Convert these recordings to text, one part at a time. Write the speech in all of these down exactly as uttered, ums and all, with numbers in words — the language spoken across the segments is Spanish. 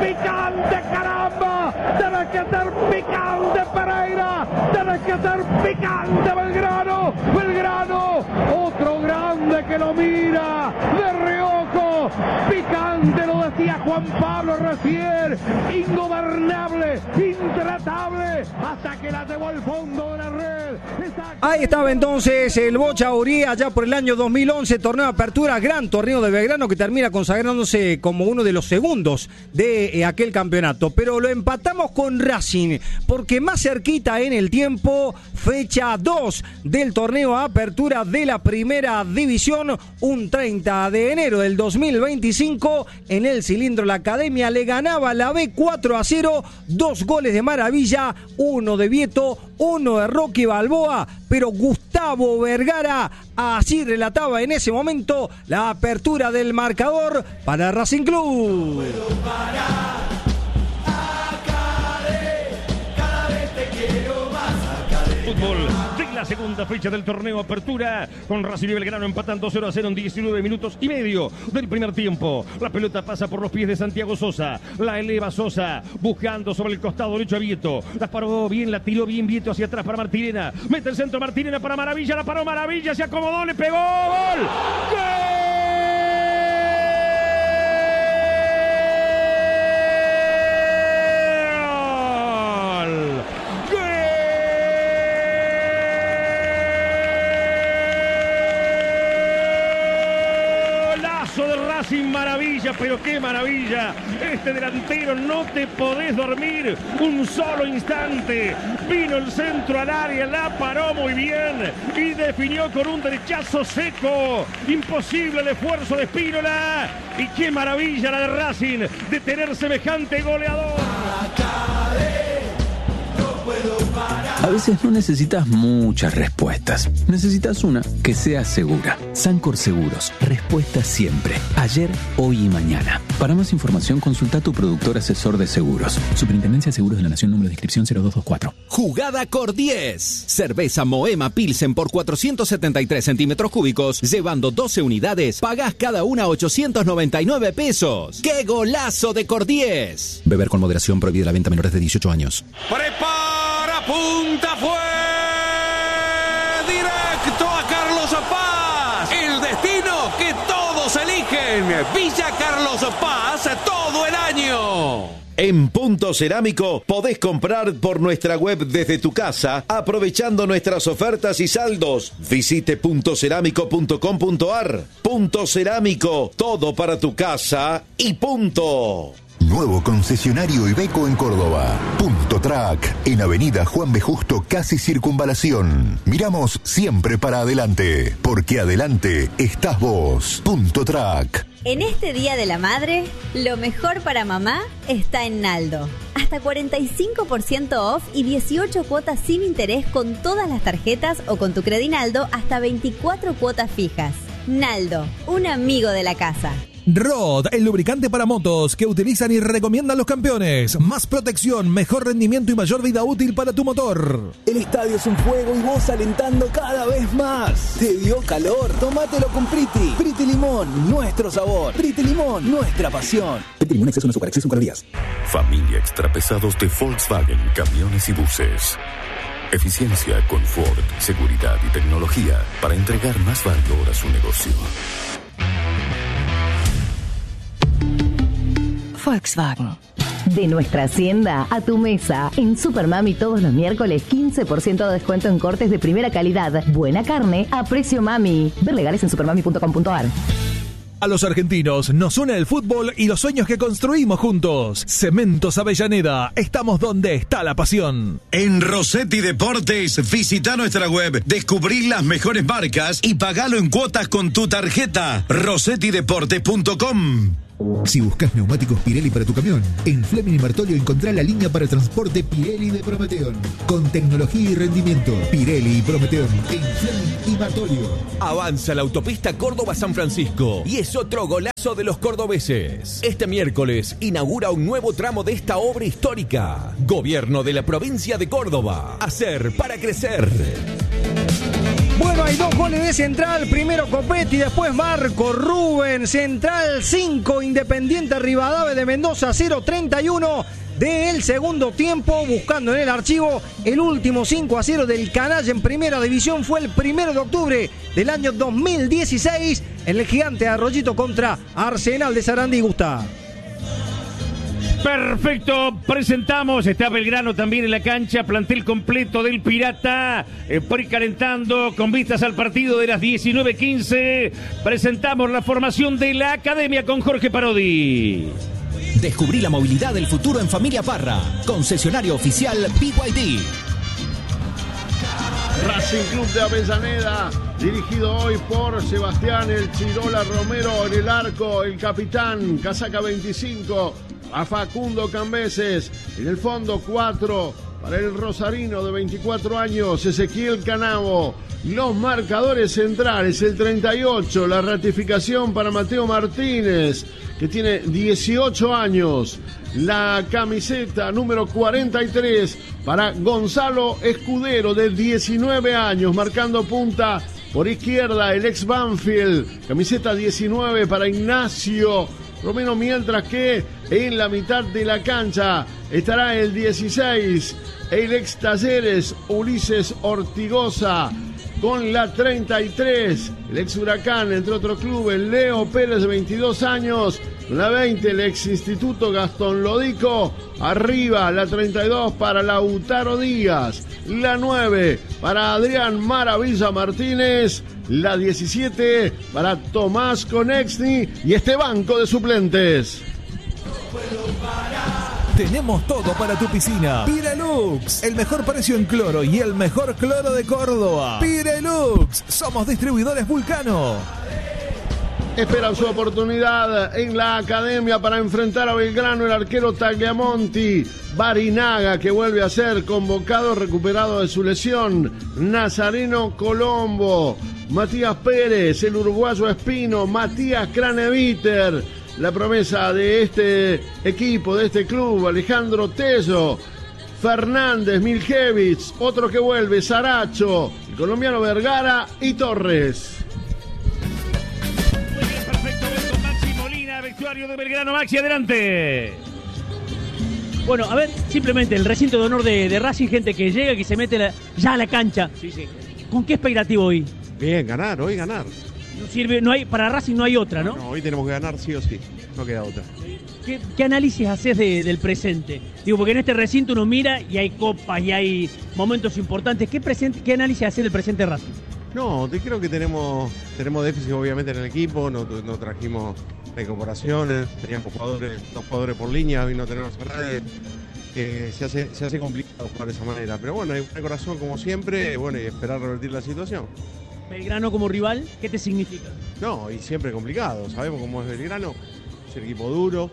picante, caramba, tenés que ser picante, Pereira, tenés que ser picante, Belgrano, Belgrano, otro grande que lo mira de reojo, picante, lo decía Juan Pablo recién, ingobernable, intratable, hasta que la llevó al fondo de la red. Ahí estaba entonces el Bocha Uría, ya por el año dos mil once, torneo de apertura, gran torneo de Belgrano que termina consagrándose como uno de los segundos de eh, aquel campeonato. Pero lo empatamos con Racing, porque más cerquita en el tiempo, fecha dos del torneo de apertura de la primera división, un treinta de enero del dos mil veinticinco, en el cilindro la Academia le ganaba la B cuatro a cero, dos goles de Maravilla, uno de Vieto, uno de Rocky Balboa, pero Gustavo Vergara así relataba en ese momento la apertura del marcador para Racing Club. Fútbol de la segunda fecha del torneo Apertura, con Racing y Belgrano empatando cero a cero en diecinueve minutos y medio del primer tiempo. La pelota pasa por los pies de Santiago Sosa, la eleva Sosa, buscando sobre el costado derecho a Vieto, la paró bien, la tiró bien Vieto hacia atrás para Martirena, mete el centro Martirena para Maravilla, la paró Maravilla, se acomodó, le pegó, ¡gol! ¡Gol! Racing, maravilla, pero qué maravilla. Este delantero, no te podés dormir un solo instante. Vino el centro al área, la paró muy bien y definió con un derechazo seco. Imposible el esfuerzo de Spínola. Y qué maravilla la de Racing de tener semejante goleador. A veces no necesitas muchas respuestas. Necesitas una que sea segura. Sancor Seguros. Respuesta siempre. Ayer, hoy y mañana. Para más información, consulta a tu productor asesor de seguros. Superintendencia de Seguros de la Nación, número de inscripción cero dos dos cuatro. Jugada Cor diez. Cerveza Moema Pilsen por cuatrocientos setenta y tres centímetros cúbicos. Llevando doce unidades, pagás cada una ochocientos noventa y nueve pesos. ¡Qué golazo de Cor diez! Beber con moderación, prohibida la venta a menores de dieciocho años. ¡Prepara! ¡Punta fue! ¡Directo a Carlos Paz! El destino que todos eligen. Villa Carlos Paz todo el año. En Punto Cerámico podés comprar por nuestra web desde tu casa, aprovechando nuestras ofertas y saldos. Visite punto cerámico punto com punto ar. Punto Cerámico, todo para tu casa y punto. Nuevo concesionario Iveco en Córdoba. Punto Track, en Avenida Juan B. Justo, casi Circunvalación. Miramos siempre para adelante, porque adelante estás vos. Punto Track. En este Día de la Madre, lo mejor para mamá está en Naldo. Hasta cuarenta y cinco por ciento off y dieciocho cuotas sin interés con todas las tarjetas o con tu Credinaldo hasta veinticuatro cuotas fijas. Naldo, un amigo de la casa. Rod, el lubricante para motos que utilizan y recomiendan los campeones. Más protección, mejor rendimiento y mayor vida útil para tu motor. El estadio es un fuego y vos alentando cada vez más. ¿Te dio calor? Tómatelo con Priti. Priti Limón, nuestro sabor. Priti Limón, nuestra pasión. Priti Limón, exceso en azúcar, exceso en calorías. Familia extrapesados de Volkswagen, camiones y buses. Eficiencia, confort, seguridad y tecnología para entregar más valor a su negocio. Volkswagen. De nuestra hacienda a tu mesa. En Supermami todos los miércoles quince por ciento de descuento en cortes de primera calidad. Buena carne a precio mami. Ver legales en supermami punto com punto ar. A los argentinos nos une el fútbol y los sueños que construimos juntos. Cementos Avellaneda, estamos donde está la pasión. En Rossetti Deportes, visita nuestra web, descubrí las mejores marcas y pagalo en cuotas con tu tarjeta. rossetti deportes punto com. Si buscas neumáticos Pirelli para tu camión, en Fleming y Martolio encontrá la línea para transporte Pirelli de Prometeon. Con tecnología y rendimiento, Pirelli y Prometeon en Fleming y Martolio. Avanza la autopista Córdoba-San Francisco y es otro golazo de los cordobeses. Este miércoles inaugura un nuevo tramo de esta obra histórica. Gobierno de la provincia de Córdoba. Hacer para crecer. Bueno. Bueno, hay dos goles de Central. Primero Copetti, después Marco Rubén. Central cinco, Independiente Rivadavia de Mendoza cero, treinta y uno del segundo tiempo. Buscando en el archivo el último cinco a cero del Canalla en primera división. Fue el primero de octubre del año dos mil dieciséis en el Gigante Arroyito contra Arsenal de Sarandí. Gusta. Perfecto, presentamos, está Belgrano también en la cancha, plantel completo del Pirata, eh, precalentando con vistas al partido de las diecinueve quince. Presentamos la formación de la academia con Jorge Parodi. Descubrí la movilidad del futuro en Familia Parra, concesionario oficial B Y D. Racing Club de Avellaneda, dirigido hoy por Sebastián El Chirola Romero en el arco, el capitán, casaca veinticinco, a Facundo Cambeses, en el fondo cuatro para el rosarino de veinticuatro años, Ezequiel Canavo. Los marcadores centrales, el treinta y ocho, la ratificación para Mateo Martínez, que tiene dieciocho años. La camiseta número cuarenta y tres para Gonzalo Escudero, de diecinueve años, marcando punta por izquierda, el ex Banfield. Camiseta diecinueve para Ignacio Romero, mientras que en la mitad de la cancha estará el dieciséis, el ex Talleres, Ulises Ortigosa. Con la treinta y tres, el ex Huracán, entre otros clubes, Leo Pérez, de veintidós años. Con la veinte, el ex Instituto Gastón Lodico. Arriba, la treinta y dos para Lautaro Díaz. La nueve para Adrián Maravilla Martínez. La diecisiete para Tomás Conexni. Y este banco de suplentes. Tenemos todo para tu piscina. Pirelux, el mejor precio en cloro y el mejor cloro de Córdoba. Pirelux, somos distribuidores Vulcano. Esperan su oportunidad en la academia para enfrentar a Belgrano el arquero Tagliamonti. Barinaga, que vuelve a ser convocado, recuperado de su lesión. Nazareno Colombo. Matías Pérez, el uruguayo Espino. Matías Craneviter. La promesa de este equipo, de este club, Alejandro Tello, Fernández, Miljevich, otro que vuelve, Saracho, el colombiano Vergara y Torres. Muy bien, perfecto, con Maxi Molina, vestuario de Belgrano. Maxi, adelante. Bueno, a ver, simplemente el recinto de honor de, de Racing, gente que llega, que se mete la, ya a la cancha. Sí, sí. ¿Con qué expectativa hoy? Bien, ganar, hoy ganar. No sirve, no hay, para Racing no hay otra, ¿no? No, hoy tenemos que ganar sí o sí, no queda otra. ¿Qué, qué análisis haces de, del presente? Digo, porque en este recinto uno mira y hay copas y hay momentos importantes. ¿Qué, presente, qué análisis haces del presente Racing? No, te creo que tenemos tenemos déficit obviamente en el equipo, no, no trajimos incorporaciones, teníamos jugadores, dos jugadores por línea, hoy no tenemos a nadie. Eh, se, hace, se hace complicado jugar de esa manera, pero bueno, hay un corazón como siempre, bueno, y esperar revertir la situación. Belgrano como rival, ¿qué te significa? No, y siempre complicado, sabemos cómo es Belgrano, es el equipo duro,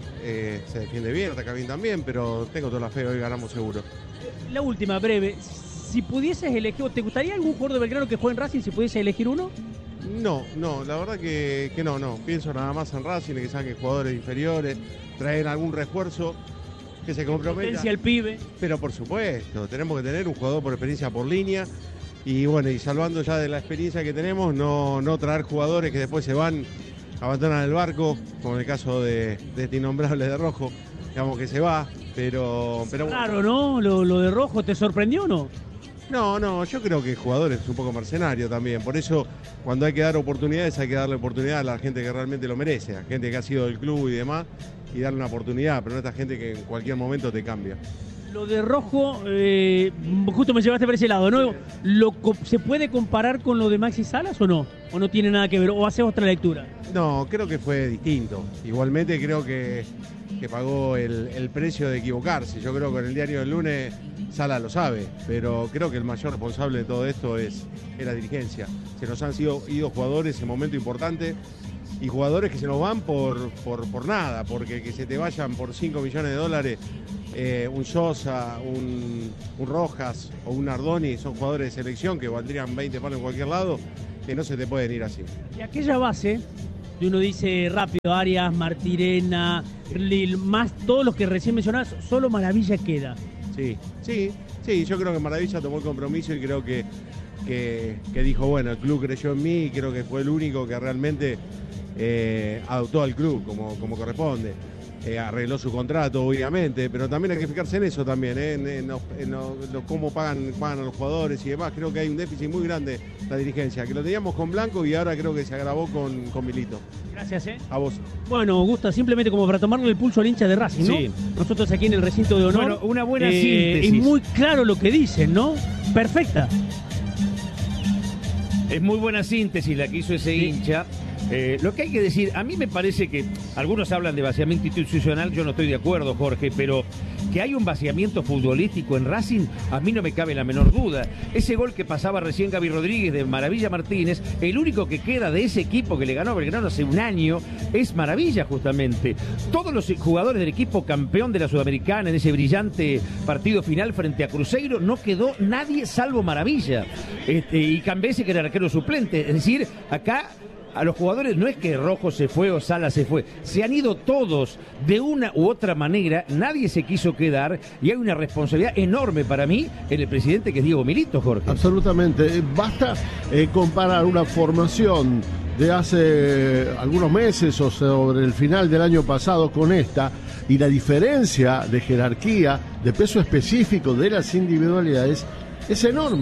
eh, se defiende bien, ataca bien también, pero tengo toda la fe, hoy ganamos seguro. La última, breve, si pudieses elegir, ¿te gustaría algún jugador de Belgrano que juegue en Racing si pudieses elegir uno? No, no, la verdad que, que no, no, pienso nada más en Racing, que saquen jugadores inferiores, traer algún refuerzo que se comprometa. Potencia el pibe. Pero por supuesto, tenemos que tener un jugador por experiencia por línea. Y bueno, y salvando ya de la experiencia que tenemos, no, no traer jugadores que después se van, abandonan el barco, como en el caso de, de este innombrable de Rojo, digamos que se va, pero... pero claro, ¿no? Lo, lo de Rojo, ¿te sorprendió o no? No, no, yo creo que el jugador es un poco mercenario también, por eso cuando hay que dar oportunidades hay que darle oportunidad a la gente que realmente lo merece, a gente que ha sido del club y demás, y darle una oportunidad, pero no a esta gente que en cualquier momento te cambia. Lo de Rojo, eh, justo me llevaste por ese lado, ¿no? Lo, ¿Se puede comparar con lo de Maxi Salas o no? ¿O no tiene nada que ver? ¿O haces otra lectura? No, creo que fue distinto. Igualmente creo que, que pagó el, el precio de equivocarse. Yo creo que en el diario del lunes Salas lo sabe, pero creo que el mayor responsable de todo esto es, es la dirigencia. Se nos han sido, ido jugadores en momento importante y jugadores que se nos van por, por, por nada, porque que se te vayan por cinco millones de dólares... Eh, un Sosa, un, un Rojas o un Ardoni, son jugadores de selección que valdrían veinte palos en cualquier lado, que no se te pueden ir así. Y aquella base, de uno dice rápido, Arias, Martirena, Lil, más todos los que recién mencionabas, solo Maravilla queda. Sí, sí, sí, yo creo que Maravilla tomó el compromiso y creo que que, que dijo, bueno, el club creyó en mí y creo que fue el único que realmente eh, adoptó al club como, como corresponde. Eh, arregló su contrato, obviamente, pero también hay que fijarse en eso también, ¿eh? en, en, los, en los, los, cómo pagan, pagan a los jugadores y demás. Creo que hay un déficit muy grande la dirigencia, que lo teníamos con Blanco y ahora creo que se agravó con, con Milito. Gracias, ¿eh? A vos. Bueno, Gusta, simplemente como para tomarle el pulso al hincha de Racing, ¿no? Sí. Nosotros aquí en el recinto de honor. Bueno, una buena eh, síntesis. Es muy claro lo que dicen, ¿no? Perfecta. Es muy buena síntesis la que hizo ese sí. hincha. Eh, lo que hay que decir, a mí me parece que algunos hablan de vaciamiento institucional, yo no estoy de acuerdo, Jorge, pero que hay un vaciamiento futbolístico en Racing, a mí no me cabe la menor duda. Ese gol que pasaba recién Gaby Rodríguez de Maravilla Martínez, el único que queda de ese equipo que le ganó a Belgrano hace un año es Maravilla, justamente. Todos los jugadores del equipo campeón de la Sudamericana en ese brillante partido final frente a Cruzeiro, no quedó nadie salvo Maravilla. Este, y Cambese, que era el arquero suplente. Es decir, acá a los jugadores no es que Rojo se fue o Sala se fue, se han ido todos de una u otra manera, nadie se quiso quedar y hay una responsabilidad enorme para mí en el presidente que es Diego Milito, Jorge. Absolutamente, basta eh, comparar una formación de hace algunos meses o sobre el final del año pasado con esta y la diferencia de jerarquía, de peso específico de las individualidades es enorme.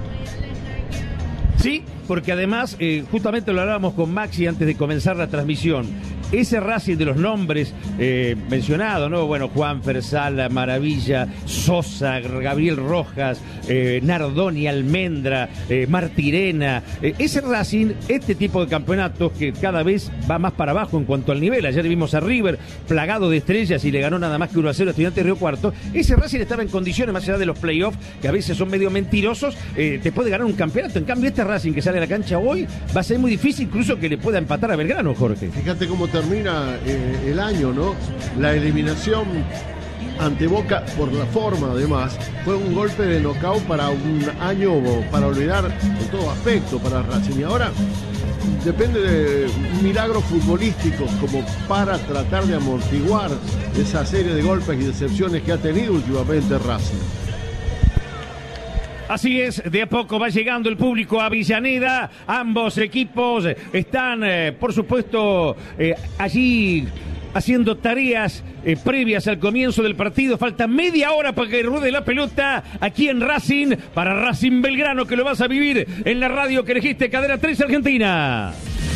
Sí, porque además, eh, justamente lo hablábamos con Maxi antes de comenzar la transmisión, ese Racing de los nombres eh, mencionados, ¿no? Bueno, Juanfer, Sala, Maravilla, Sosa, Gabriel Rojas, eh, Nardoni, Almendra, eh, Martirena, eh, ese Racing, este tipo de campeonatos que cada vez va más para abajo en cuanto al nivel. Ayer vimos a River plagado de estrellas y le ganó nada más que uno a cero a Estudiantes de Río Cuarto. Ese Racing estaba en condiciones, más allá de los playoffs, que a veces son medio mentirosos, eh, te puede ganar un campeonato. En cambio, este Racing que sale a la cancha hoy va a ser muy difícil incluso que le pueda empatar a Belgrano, Jorge. Fíjate cómo termina eh, el año, ¿no? La eliminación ante Boca, por la forma además, fue un golpe de knockout para un año para olvidar en todo aspecto para Racing. Y ahora depende de un milagro futbolístico como para tratar de amortiguar esa serie de golpes y decepciones que ha tenido últimamente Racing. Así es, de a poco va llegando el público a Avellaneda. Ambos equipos están, eh, por supuesto, eh, allí haciendo tareas eh, previas al comienzo del partido. Falta media hora para que ruede la pelota aquí en Racing, para Racing Belgrano, que lo vas a vivir en la radio que elegiste, Cadena tres Argentina.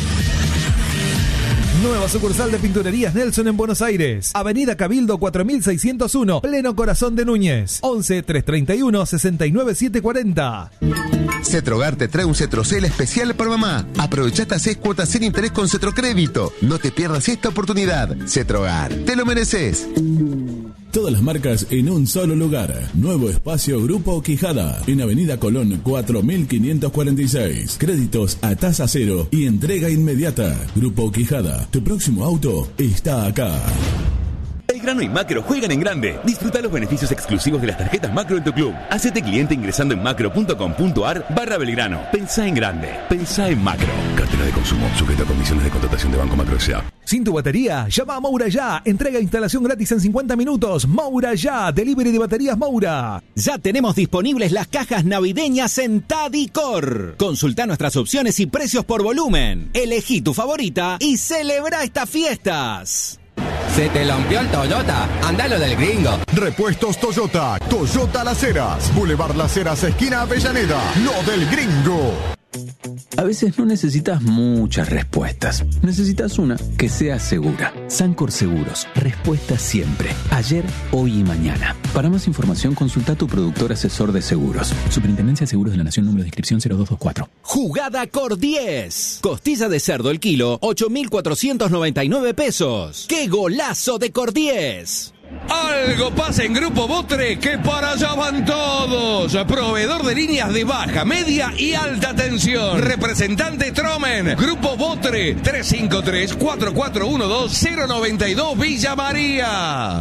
Nueva sucursal de Pinturerías Nelson en Buenos Aires. Avenida Cabildo cuatro mil seiscientos uno, pleno corazón de Núñez. once, trescientos treinta y uno, sesenta y nueve, setecientos cuarenta. Cetrogar te trae un Cetrocel especial para mamá. Aprovecha hasta seis cuotas sin interés con Cetrocrédito. No te pierdas esta oportunidad. Cetrogar, te lo mereces. Todas las marcas en un solo lugar. Nuevo espacio Grupo Quijada. En Avenida Colón cuatro mil quinientos cuarenta y seis. Créditos a tasa cero y entrega inmediata. Grupo Quijada. Tu próximo auto está acá. Belgrano y Macro juegan en grande. Disfruta los beneficios exclusivos de las tarjetas Macro en tu club. Hacete cliente ingresando en macro.com.ar barra Belgrano. Pensá en grande. Pensá en Macro. Cartera de consumo. Sujeta a condiciones de contratación de Banco Macro S A. Sin tu batería, llama a Moura Ya. Entrega e instalación gratis en cincuenta minutos. Moura Ya. Delivery de baterías Moura. Ya tenemos disponibles las cajas navideñas en Tadicor. Consulta nuestras opciones y precios por volumen. Elegí tu favorita y celebra estas fiestas. Se te lampió el Toyota, andalo del gringo. Repuestos Toyota, Toyota Las Heras, Boulevard Las Heras, esquina Avellaneda, lo del gringo. A veces no necesitas muchas respuestas. Necesitas una que sea segura. Sancor Seguros. Respuesta siempre. Ayer, hoy y mañana. Para más información, consulta a tu productor asesor de seguros. Superintendencia de Seguros de la Nación, número de inscripción cero dos dos cuatro. Jugada Cor diez. Costilla de cerdo el kilo, ocho mil cuatrocientos noventa y nueve pesos. ¡Qué golazo de Cor diez! Algo pasa en Grupo Botre, que para allá van todos. Proveedor de líneas de baja, media y alta tensión. Representante Tromen. Grupo Botre, tres cinco tres, cuatro cuatro uno dos, cero nueve dos, Villa María.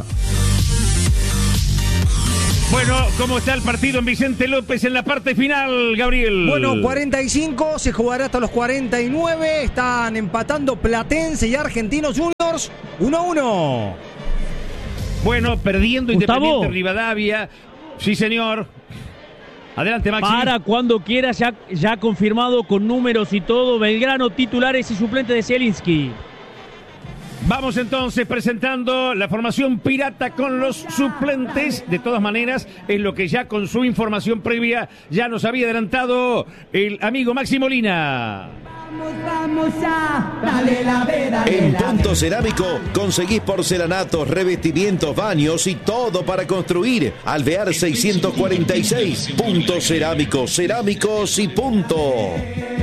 Bueno, ¿cómo está el partido en Vicente López en la parte final, Gabriel? Bueno, cuarenta y cinco, se jugará hasta los cuarenta y nueve. Están empatando Platense y Argentinos Juniors uno a uno. Bueno, perdiendo Gustavo. Independiente Rivadavia. Sí, señor. Adelante, Maxi. Para cuando quiera, ya, ya confirmado con números y todo. Belgrano, titulares y suplentes de Zielinski. Vamos entonces presentando la formación pirata con los suplentes. De todas maneras, es lo que ya con su información previa ya nos había adelantado el amigo Maxi Molina. Vamos ya, dale la vera. En Punto Cerámico conseguís porcelanatos, revestimientos, baños y todo para construir. Alvear seiscientos cuarenta y seis. Punto Cerámico, cerámicos y punto.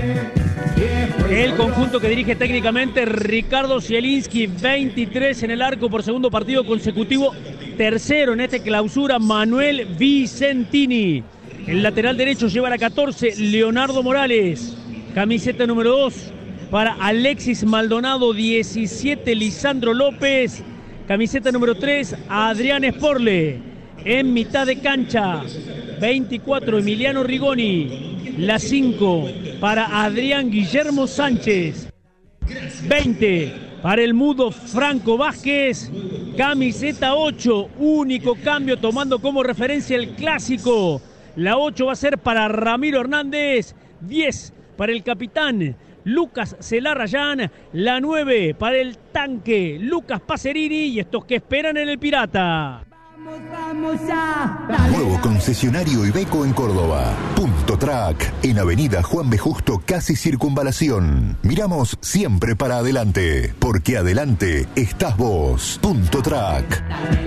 El conjunto que dirige técnicamente Ricardo Zielinski, veintitrés en el arco por segundo partido consecutivo. Tercero en esta clausura, Manuel Vicentini. El lateral derecho lleva la catorce, Leonardo Morales. Camiseta número dos para Alexis Maldonado, diecisiete, Lisandro López. Camiseta número tres, Adrián Sporle. En mitad de cancha, veinticuatro, Emiliano Rigoni. La cinco para Adrián Guillermo Sánchez. veinte para el mudo Franco Vázquez. Camiseta ocho, único cambio tomando como referencia el clásico. La ocho va a ser para Ramiro Hernández. diez para el capitán Lucas Celarrayán. La nueve para el tanque Lucas Pacerini. Y estos que esperan en el Pirata. Vamos ya. Nuevo concesionario Iveco en Córdoba. Punto Track, en Avenida Juan B. Justo, casi Circunvalación. Miramos siempre para adelante, porque adelante estás vos. Punto Track.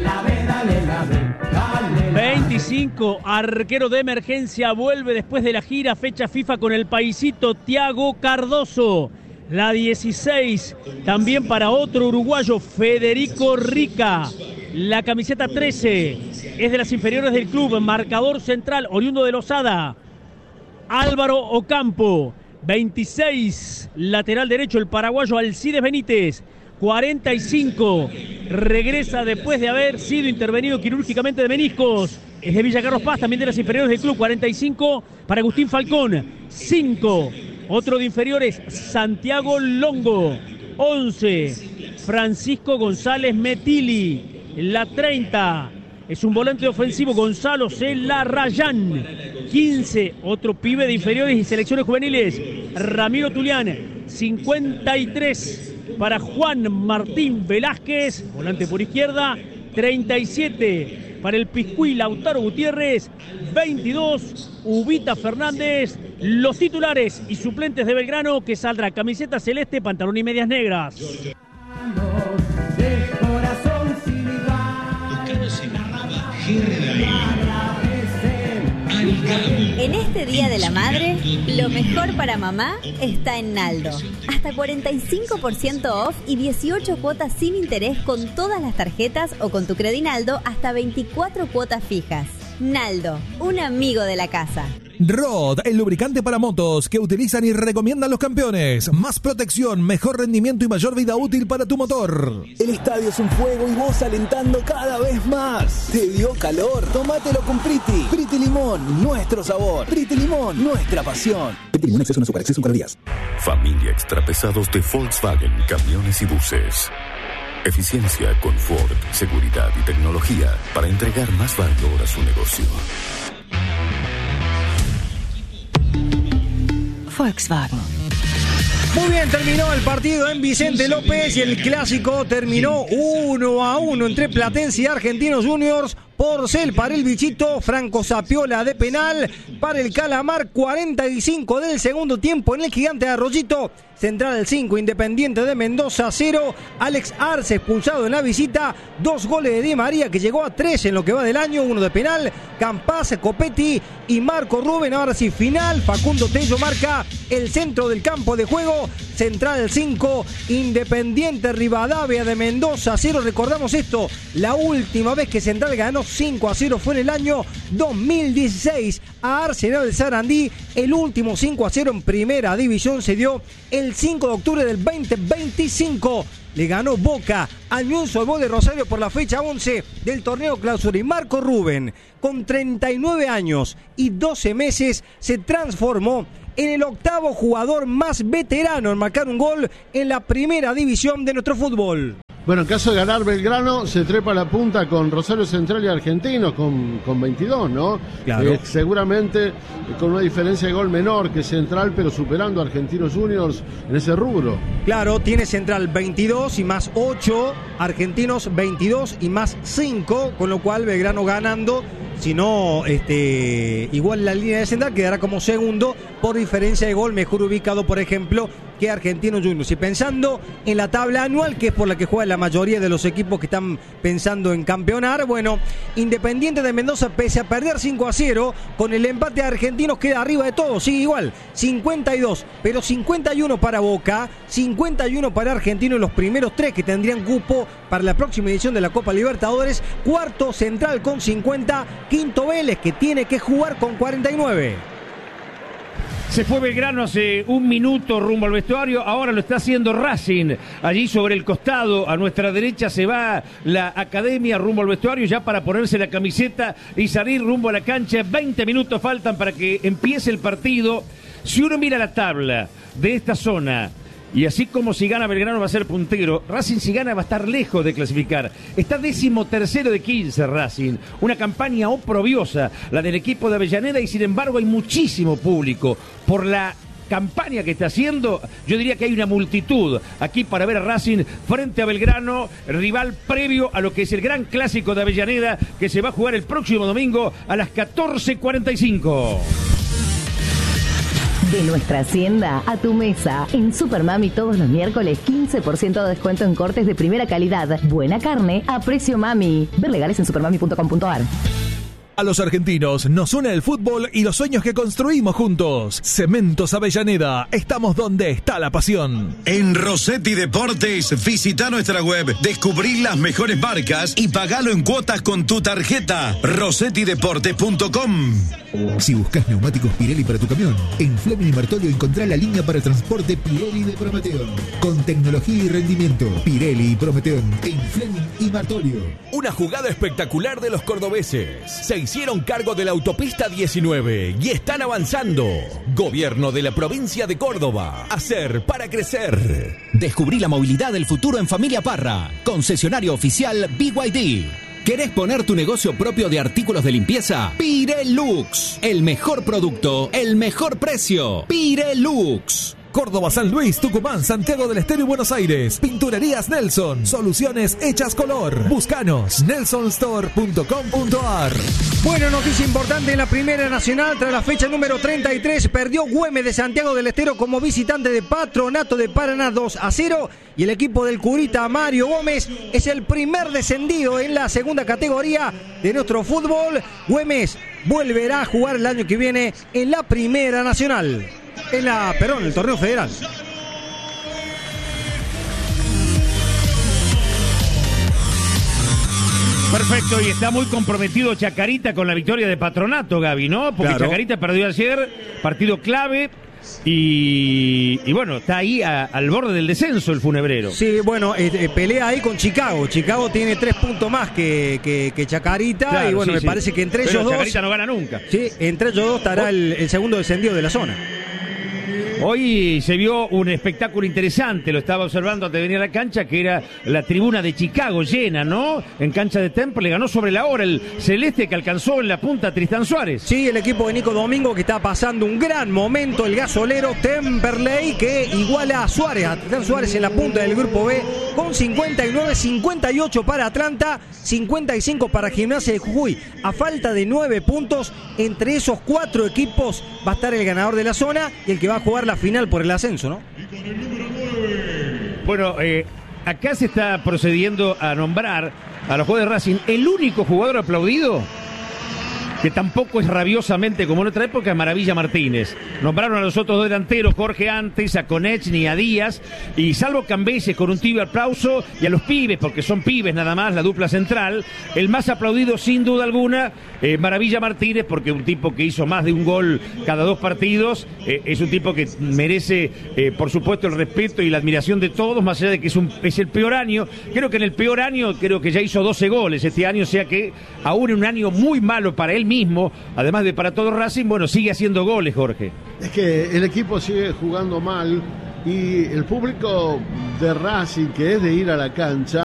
veinticinco, arquero de emergencia, vuelve después de la gira, fecha FIFA con el paisito Thiago Cardoso. La dieciséis, también para otro uruguayo, Federico Rica. La camiseta trece es de las inferiores del club, marcador central, oriundo de Lozada, Álvaro Ocampo. veintiséis, lateral derecho, el paraguayo Alcides Benítez. cuarenta y cinco, regresa después de haber sido intervenido quirúrgicamente de meniscos. Es de Villa Carlos Paz, también de las inferiores del club. cuarenta y cinco para Agustín Falcón. cinco, otro de inferiores, Santiago Longo. once, Francisco González Metili. La treinta es un volante ofensivo, Gonzalo Celarrayán. quince, otro pibe de inferiores y selecciones juveniles, Ramiro Tulián. cincuenta y tres para Juan Martín Velázquez, volante por izquierda. treinta y siete para el Piscuí Lautaro Gutiérrez. veintidós, Ubita Fernández. Los titulares y suplentes de Belgrano, que saldrá camiseta celeste, pantalón y medias negras. En este Día de la Madre, lo mejor para mamá está en Naldo. Hasta cuarenta y cinco por ciento off y dieciocho cuotas sin interés con todas las tarjetas o con tu Credinaldo hasta veinticuatro cuotas fijas. Naldo, un amigo de la casa. Rod, el lubricante para motos que utilizan y recomiendan los campeones. Más protección, mejor rendimiento y mayor vida útil para tu motor. El estadio es un fuego y vos alentando cada vez más. ¿Te dio calor? Tómatelo con Priti. Priti Limón, nuestro sabor. Priti Limón, nuestra pasión. Priti Limón, exceso en azúcar, exceso en calorías. Familia extrapesados de Volkswagen, camiones y buses. Eficiencia, confort, seguridad y tecnología para entregar más valor a su negocio. Volkswagen. Muy bien, terminó el partido en Vicente López y el clásico terminó uno a uno entre Platense y Argentinos Juniors. Porcel para el bichito, Franco Sapiola de penal, para el Calamar, cuarenta y cinco del segundo tiempo en el Gigante de Arroyito. Central cinco, Independiente de Mendoza cero, Alex Arce expulsado en la visita, dos goles de Di María que llegó a tres en lo que va del año, uno de penal, Campaz, Copetti y Marco Rubén. Ahora sí, final, Facundo Tello marca el centro del campo de juego. Central cinco, Independiente Rivadavia de Mendoza cero. Recordamos esto, la última vez que Central ganó cinco a cero fue en el año dos mil dieciséis a Arsenal de Sarandí. El último cinco a cero en primera división se dio el cinco de octubre del veinte veinticinco. Le ganó Boca al Newell's Old Boys de Rosario por la fecha once del torneo clausura. Y Marco Rubén, con treinta y nueve años y doce meses, se transformó en el octavo jugador más veterano en marcar un gol en la primera división de nuestro fútbol. Bueno, en caso de ganar Belgrano, se trepa a la punta con Rosario Central y Argentinos con, con veintidós, ¿no? Claro. Eh, seguramente con una diferencia de gol menor que Central, pero superando a Argentinos Juniors en ese rubro. Claro, tiene Central veintidós y más ocho, Argentinos veintidós y más cinco, con lo cual Belgrano ganando. Si no, este, igual la línea de Central quedará como segundo por diferencia de gol, mejor ubicado, por ejemplo, que Argentinos Juniors. Y pensando en la tabla anual, que es por la que juega la mayoría de los equipos que están pensando en campeonar, bueno, Independiente de Mendoza, pese a perder cinco a cero, con el empate de Argentinos queda arriba de todo, sigue igual, cincuenta y dos, pero cincuenta y uno para Boca, cincuenta y uno para Argentinos, los primeros tres que tendrían cupo para la próxima edición de la Copa Libertadores. Cuarto Central con cincuenta, quinto Vélez, que tiene que jugar con cuarenta y nueve. Se fue Belgrano hace un minuto rumbo al vestuario, ahora lo está haciendo Racing. Allí sobre el costado, a nuestra derecha, se va la academia rumbo al vestuario ya para ponerse la camiseta y salir rumbo a la cancha. veinte minutos faltan para que empiece el partido. Si uno mira la tabla de esta zona, y así como si gana Belgrano va a ser puntero, Racing si gana va a estar lejos de clasificar. Está décimo tercero de quince Racing. Una campaña oprobiosa, la del equipo de Avellaneda, y sin embargo hay muchísimo público. Por la campaña que está haciendo, yo diría que hay una multitud aquí para ver a Racing frente a Belgrano, rival previo a lo que es el gran clásico de Avellaneda, que se va a jugar el próximo domingo a las catorce cuarenta y cinco. De nuestra hacienda a tu mesa. En Supermami todos los miércoles quince por ciento de descuento en cortes de primera calidad. Buena carne a precio mami. Ver legales en supermami punto com punto ar. A los argentinos nos une el fútbol y los sueños que construimos juntos. Cementos Avellaneda, estamos donde está la pasión. En Rossetti Deportes, visita nuestra web, descubrí las mejores marcas y pagalo en cuotas con tu tarjeta. rossetti deportes punto com. Si buscas neumáticos Pirelli para tu camión, en Fleming y Martolio encontrá la línea para transporte Pirelli de Prometeón. Con tecnología y rendimiento, Pirelli y Prometeón en Fleming y Martolio. Una jugada espectacular de los cordobeses. Se hicieron cargo de la autopista diecinueve y están avanzando. Gobierno de la provincia de Córdoba. Hacer para crecer. Descubrí la movilidad del futuro en Familia Parra. Concesionario oficial B Y D. ¿Querés poner tu negocio propio de artículos de limpieza? Pirelux. El mejor producto, el mejor precio. Pirelux. Córdoba, San Luis, Tucumán, Santiago del Estero y Buenos Aires. Pinturerías Nelson. Soluciones hechas color. Búscanos. nelson store punto com punto ar. Bueno, noticia importante en la Primera Nacional. Tras la fecha número treinta y tres, perdió Güemes de Santiago del Estero como visitante de Patronato de Paraná dos a cero. Y el equipo del curita Mario Gómez es el primer descendido en la segunda categoría de nuestro fútbol. Güemes volverá a jugar el año que viene en la Primera Nacional. En la, perdón, el torneo federal. Perfecto, y está muy comprometido Chacarita con la victoria de Patronato, Gaby, ¿no? Porque claro, Chacarita perdió ayer, partido clave. Y, y bueno, está ahí a, al borde del descenso el funebrero. Sí, bueno, eh, pelea ahí con Chicago. Chicago tiene tres puntos más que, que, que Chacarita. Claro, y bueno, sí, me sí. parece que entre Pero ellos Chacarita dos. no gana nunca. Sí, entre ellos dos estará el, el segundo descendido de la zona. Hoy se vio un espectáculo interesante, lo estaba observando antes de venir a la cancha, que era la tribuna de Chicago llena, ¿no? En cancha de Temple, ganó sobre la hora el celeste que alcanzó en la punta a Tristán Suárez. Sí, el equipo de Nico Domingo que está pasando un gran momento, el gasolero Temperley que iguala a Suárez, a Tristán Suárez en la punta del grupo B con cincuenta y nueve, cincuenta y ocho para Atlanta, cincuenta y cinco para Gimnasia de Jujuy. A falta de nueve puntos, entre esos cuatro equipos va a estar el ganador de la zona y el que va a jugar la final por el ascenso, ¿no? Bueno, eh, acá se está procediendo a nombrar a los jugadores de Racing. El único jugador aplaudido, que tampoco es rabiosamente como en otra época, es Maravilla Martínez. Nombraron a los otros dos delanteros, Jorge Antes, a Konechny, a Díaz, y salvo Cambeses con un tibio aplauso, y a los pibes, porque son pibes nada más, la dupla central, el más aplaudido sin duda alguna, eh, Maravilla Martínez, porque un tipo que hizo más de un gol cada dos partidos, eh, es un tipo que merece, eh, por supuesto, el respeto y la admiración de todos, más allá de que es, un, es el peor año. Creo que en el peor año, creo que ya hizo doce goles este año, o sea que aún en un año muy malo para él mismo, además de para todo Racing, bueno, sigue haciendo goles, Jorge. Es que el equipo sigue jugando mal y el público de Racing, que es de ir a la cancha,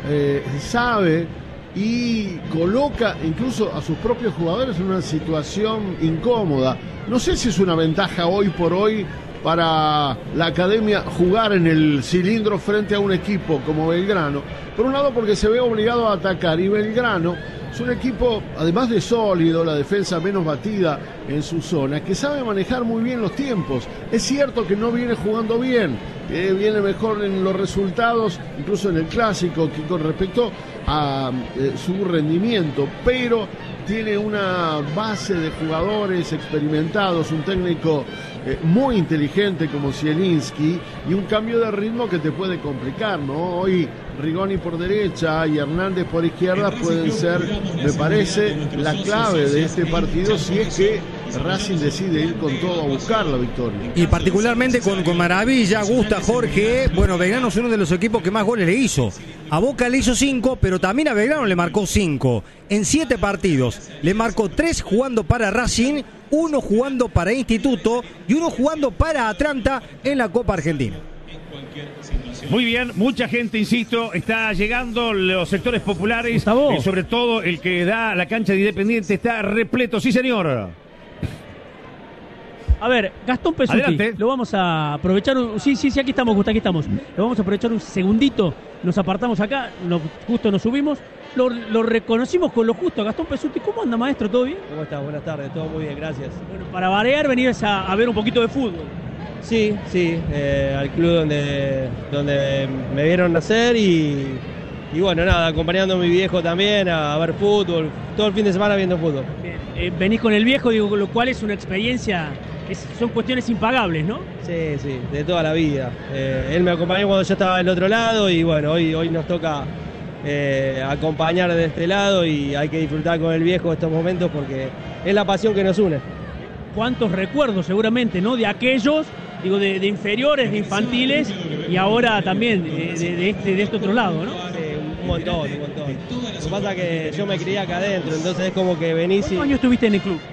eh, sabe y coloca incluso a sus propios jugadores en una situación incómoda. No sé si es una ventaja hoy por hoy para la academia jugar en el cilindro frente a un equipo como Belgrano. Por un lado porque se ve obligado a atacar, y Belgrano es un equipo, además de sólido, la defensa menos batida en su zona, que sabe manejar muy bien los tiempos. Es cierto que no viene jugando bien, que viene mejor en los resultados, incluso en el clásico, que con respecto a eh, su rendimiento, pero tiene una base de jugadores experimentados, un técnico eh, muy inteligente como Zielinski, y un cambio de ritmo que te puede complicar, ¿no? Hoy Rigoni por derecha y Hernández por izquierda pueden ser, me parece, la clave de este partido si es que Racing decide ir con todo a buscar la victoria. Y particularmente con, con maravilla gusta Jorge. Bueno, Belgrano es uno de los equipos que más goles le hizo. A Boca le hizo cinco, pero también a Belgrano le marcó cinco. En siete partidos le marcó tres jugando para Racing, uno jugando para Instituto y uno jugando para Atlanta en la Copa Argentina. Muy bien, mucha gente, insisto, está llegando, los sectores populares, y sobre todo el que da la cancha de Independiente está repleto. Sí, señor. A ver, Gastón Pesuti, Adelante. Lo vamos a aprovechar. Un, sí, sí, sí, aquí estamos, Gusta, aquí estamos. Lo vamos a aprovechar un segundito. Nos apartamos acá, nos, justo nos subimos. Lo, lo reconocimos con lo justo. Gastón Pesuti, ¿cómo anda, maestro? ¿Todo bien? ¿Cómo estás? Buenas tardes, todo muy bien, gracias. Bueno, para variar, venís a, a ver un poquito de fútbol. Sí, sí, eh, al club donde, donde me vieron nacer y, y bueno, nada, acompañando a mi viejo también a, a ver fútbol, todo el fin de semana viendo fútbol. Bien, eh, venís con el viejo, digo, lo cual es una experiencia, es, son cuestiones impagables, ¿no? Sí, sí, de toda la vida. Eh, él me acompañó cuando yo estaba del otro lado y bueno, hoy, hoy nos toca eh, acompañar de este lado y hay que disfrutar con el viejo estos momentos porque es la pasión que nos une. ¿Cuántos recuerdos seguramente, ¿no? De aquellos, digo, de, de inferiores, de infantiles y ahora también de, de, de, este, de este otro lado, ¿no? Sí, un montón, un montón. Lo que pasa es que yo me crié acá adentro, entonces es como que venís y... ¿Cuántos años estuviste en el club?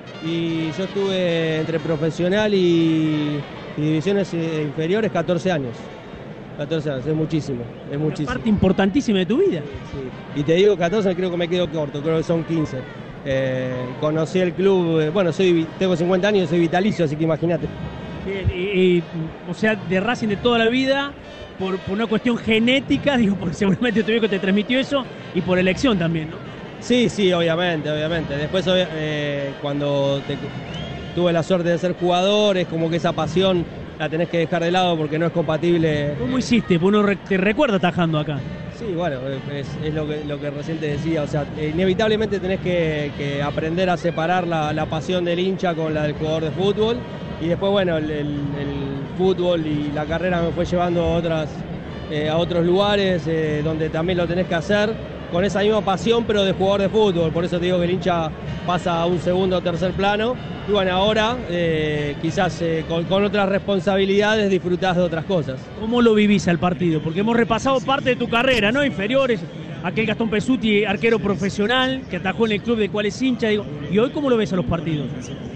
Y yo estuve entre profesional y, y divisiones inferiores catorce años. catorce años, es muchísimo, es muchísimo. Una parte importantísima de tu vida. Sí. Y te digo catorce, creo que me quedo corto, creo que son quince. Eh, conocí el club, eh, bueno, soy tengo cincuenta años, soy vitalicio, así que imagínate. Y, y, o sea, de Racing de toda la vida, por, por una cuestión genética, digo, porque seguramente tu viejo te transmitió eso, y por elección también, ¿no? Sí, sí, obviamente, obviamente. Después, eh, cuando te, tuve la suerte de ser jugador, es como que esa pasión la tenés que dejar de lado porque no es compatible. ¿Cómo hiciste? Uno te recuerda atajando acá. Sí, bueno, es, es lo, que, lo que recién te decía, o sea, inevitablemente tenés que, que aprender a separar la, la pasión del hincha con la del jugador de fútbol y después, bueno, el, el, el fútbol y la carrera me fue llevando a, otras, eh, a otros lugares eh, donde también lo tenés que hacer con esa misma pasión pero de jugador de fútbol, por eso te digo que el hincha pasa a un segundo o tercer plano y bueno, ahora eh, quizás eh, con, con otras responsabilidades disfrutás de otras cosas. ¿Cómo lo vivís al partido? Porque hemos repasado parte de tu carrera, ¿no? Inferiores, aquel Gastón Pesuti, arquero profesional, que atajó en el club de cual es hincha, digo, ¿y hoy cómo lo ves a los partidos?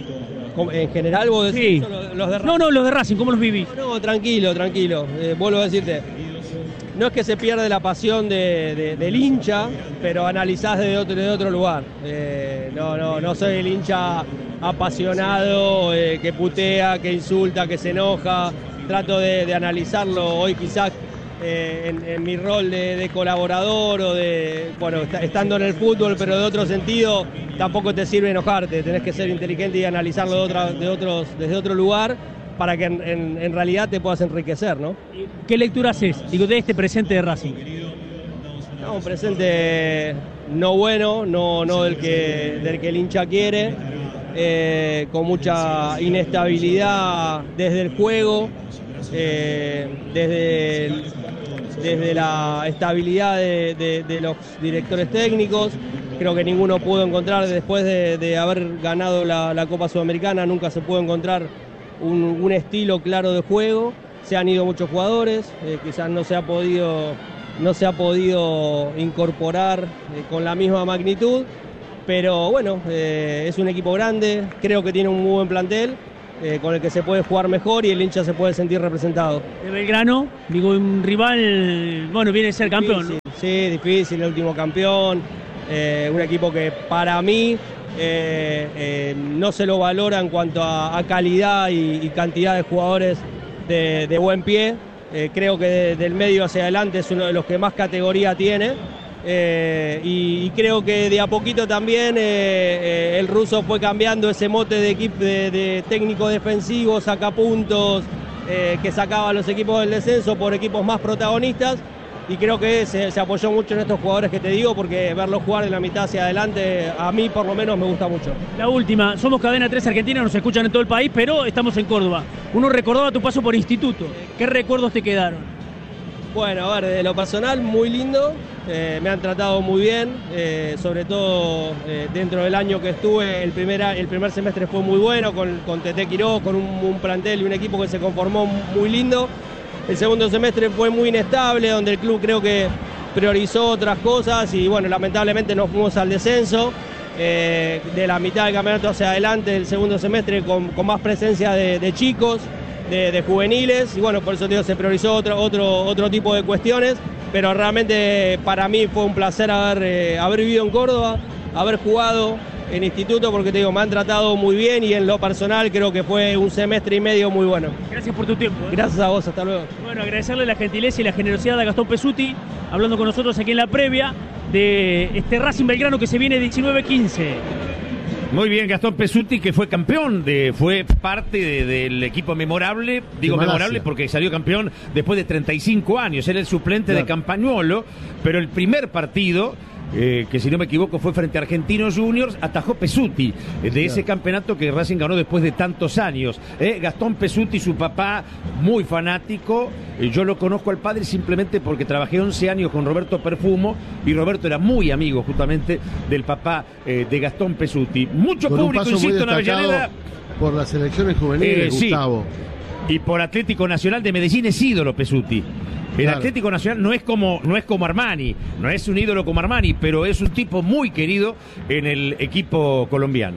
¿En general vos decís? Sí. Los de no, no, los de Racing, ¿cómo los vivís? No, no tranquilo, tranquilo, eh, vuelvo a decirte. No es que se pierde la pasión de, de, del hincha, pero analizás desde otro, de otro lugar. Eh, no, no, no soy el hincha apasionado, eh, que putea, que insulta, que se enoja. Trato de, de analizarlo hoy quizás eh, en, en mi rol de, de colaborador o de, bueno, estando en el fútbol, pero de otro sentido tampoco te sirve enojarte. Tenés que ser inteligente y analizarlo de, otra, de otros, desde otro lugar, para que en, en, en realidad te puedas enriquecer, ¿no? ¿Qué lectura haces, digo, de este presente de Racing? No, un presente no bueno, no, no del, que, del que el hincha quiere, eh, con mucha inestabilidad desde el juego, eh, desde, el, desde la estabilidad de, de, de los directores técnicos. Creo que ninguno pudo encontrar, después de, de haber ganado la, la Copa Sudamericana, nunca se pudo encontrar Un, un estilo claro de juego. Se han ido muchos jugadores, eh, quizás no se ha podido, no se ha podido incorporar eh, con la misma magnitud, pero bueno, eh, es un equipo grande, creo que tiene un muy buen plantel eh, con el que se puede jugar mejor y el hincha se puede sentir representado. De Belgrano, digo, un rival, bueno, viene a ser difícil, campeón, ¿no? Sí, difícil, el último campeón, eh, un equipo que para mí eh, eh, no se lo valora en cuanto a, a calidad y, y cantidad de jugadores de, de buen pie. Eh, creo que de, del medio hacia adelante es uno de los que más categoría tiene. Eh, y, y creo que de a poquito también eh, eh, el ruso fue cambiando ese mote de, equipo, de, de técnico defensivo, sacapuntos, eh, que sacaba a los equipos del descenso por equipos más protagonistas, y creo que se, se apoyó mucho en estos jugadores que te digo, porque verlos jugar de la mitad hacia adelante a mí por lo menos me gusta mucho. La última, somos Cadena tres Argentina, nos escuchan en todo el país, pero estamos en Córdoba. Uno recordaba tu paso por instituto, ¿qué recuerdos te quedaron? Bueno, a ver, desde lo personal, muy lindo, eh, me han tratado muy bien, eh, sobre todo eh, dentro del año que estuve, el primer, el primer semestre fue muy bueno, con, con Tete Quiroz, con un, un plantel y un equipo que se conformó muy lindo. El segundo semestre fue muy inestable, donde el club creo que priorizó otras cosas y bueno, lamentablemente nos fuimos al descenso. Eh, de la mitad del campeonato hacia adelante, el segundo semestre con, con más presencia de, de chicos, De, de juveniles, y bueno, por eso digo, se priorizó otro, otro, otro tipo de cuestiones, pero realmente para mí fue un placer haber, eh, haber vivido en Córdoba, haber jugado en instituto, porque te digo, me han tratado muy bien y en lo personal creo que fue un semestre y medio muy bueno. Gracias por tu tiempo. ¿eh? Gracias a vos, hasta luego. Bueno, agradecerle la gentileza y la generosidad a Gastón Pesuti, hablando con nosotros aquí en la previa de este Racing Belgrano que se viene diecinueve quince. Muy bien, Gastón Pesuti, que fue campeón, de, fue parte de, del equipo memorable, digo de memorable porque salió campeón después de treinta y cinco años, era el suplente claro. de Campañuolo, pero el primer partido, eh, que si no me equivoco fue frente a Argentinos Juniors, atajó Pesuti, eh, de claro. ese campeonato que Racing ganó después de tantos años. Eh, Gastón Pesuti, su papá, muy fanático, eh, yo lo conozco al padre simplemente porque trabajé once años con Roberto Perfumo, y Roberto era muy amigo justamente del papá eh, de Gastón Pesuti. Mucho con público, insisto, en Avellaneda. Por las selecciones juveniles, eh, Gustavo. Sí. Y por Atlético Nacional de Medellín es ídolo Pesuti. El claro. Atlético Nacional no es como no es como Armani, no es un ídolo como Armani, pero es un tipo muy querido en el equipo colombiano.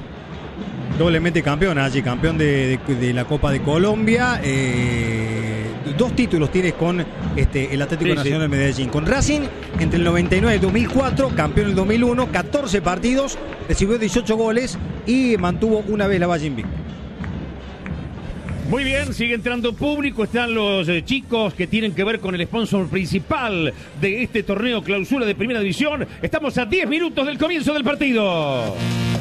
Doblemente campeón allí, campeón de, de, de la Copa de Colombia. Eh, dos títulos tienes con este, el Atlético sí, Nacional sí. de Medellín. Con Racing, entre el noventa y nueve y el dos mil cuatro, campeón en el dos mil uno, catorce partidos, recibió dieciocho goles y mantuvo una vez la valla invicta. Muy bien, sigue entrando público, están los eh, chicos que tienen que ver con el sponsor principal de este torneo clausura de Primera División. Estamos a diez minutos del comienzo del partido.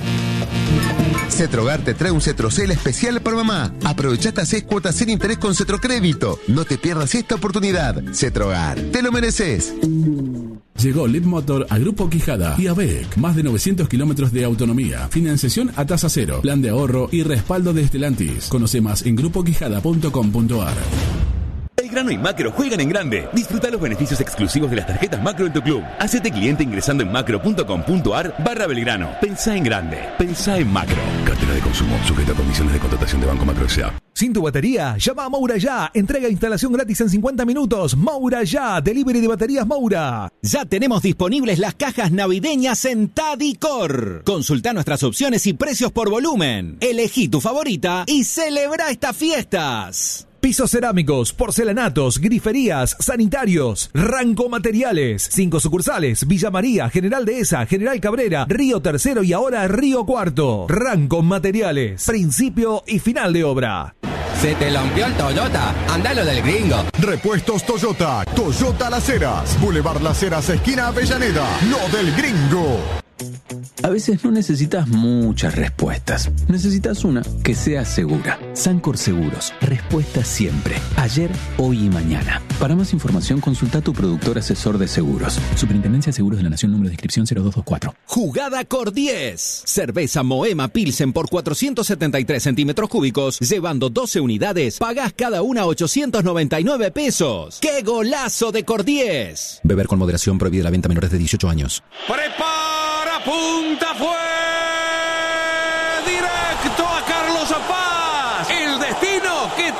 Cetrogar te trae un Cetrocel especial para mamá. Aprovecha hasta seis cuotas sin interés con Cetrocrédito. No te pierdas esta oportunidad. Cetrogar, te lo mereces. Llegó Leadmotor a Grupo Quijada y a B E C. Más de novecientos kilómetros de autonomía, financiación a tasa cero, plan de ahorro y respaldo de Stellantis. Conoce más en grupo quijada punto com punto a r. Belgrano y Macro juegan en grande. Disfruta los beneficios exclusivos de las tarjetas Macro en tu club. Hacete cliente ingresando en macro punto com punto a r barra Belgrano. Pensá en grande. Pensá en Macro. Cartera de consumo. Sujeta a condiciones de contratación de Banco Macro S A. ¿Sin tu batería? Llama a Moura Ya. Entrega e instalación gratis en cincuenta minutos. Moura Ya. Delivery de baterías Moura. Ya tenemos disponibles las cajas navideñas en Tadicor. Consulta nuestras opciones y precios por volumen. Elegí tu favorita y celebra estas fiestas. Pisos cerámicos, porcelanatos, griferías, sanitarios, Ranco Materiales. Cinco sucursales: Villa María, General Dehesa, General Cabrera, Río Tercero y ahora Río Cuarto. Ranco Materiales. Principio y final de obra. ¿Se te rompió el Toyota? Andalo del Gringo. Repuestos Toyota. Toyota Las Heras. Boulevard Las Heras, esquina Avellaneda. Lo del Gringo. A veces no necesitas muchas respuestas. Necesitas una que sea segura. Sancor Seguros. Respuesta siempre. Ayer, hoy y mañana. Para más información, consulta a tu productor asesor de seguros. Superintendencia de Seguros de la Nación, número de inscripción cero dos dos cuatro. Jugada Cor diez. Cerveza Moema Pilsen por cuatrocientos setenta y tres centímetros cúbicos. Llevando doce unidades, pagás cada una ochocientos noventa y nueve pesos. ¡Qué golazo de Cor diez! Beber con moderación, prohibida la venta a menores de dieciocho años. ¡Prepara! ¡Punta fue! ¡Directo a Carlos Paz! El destino que todos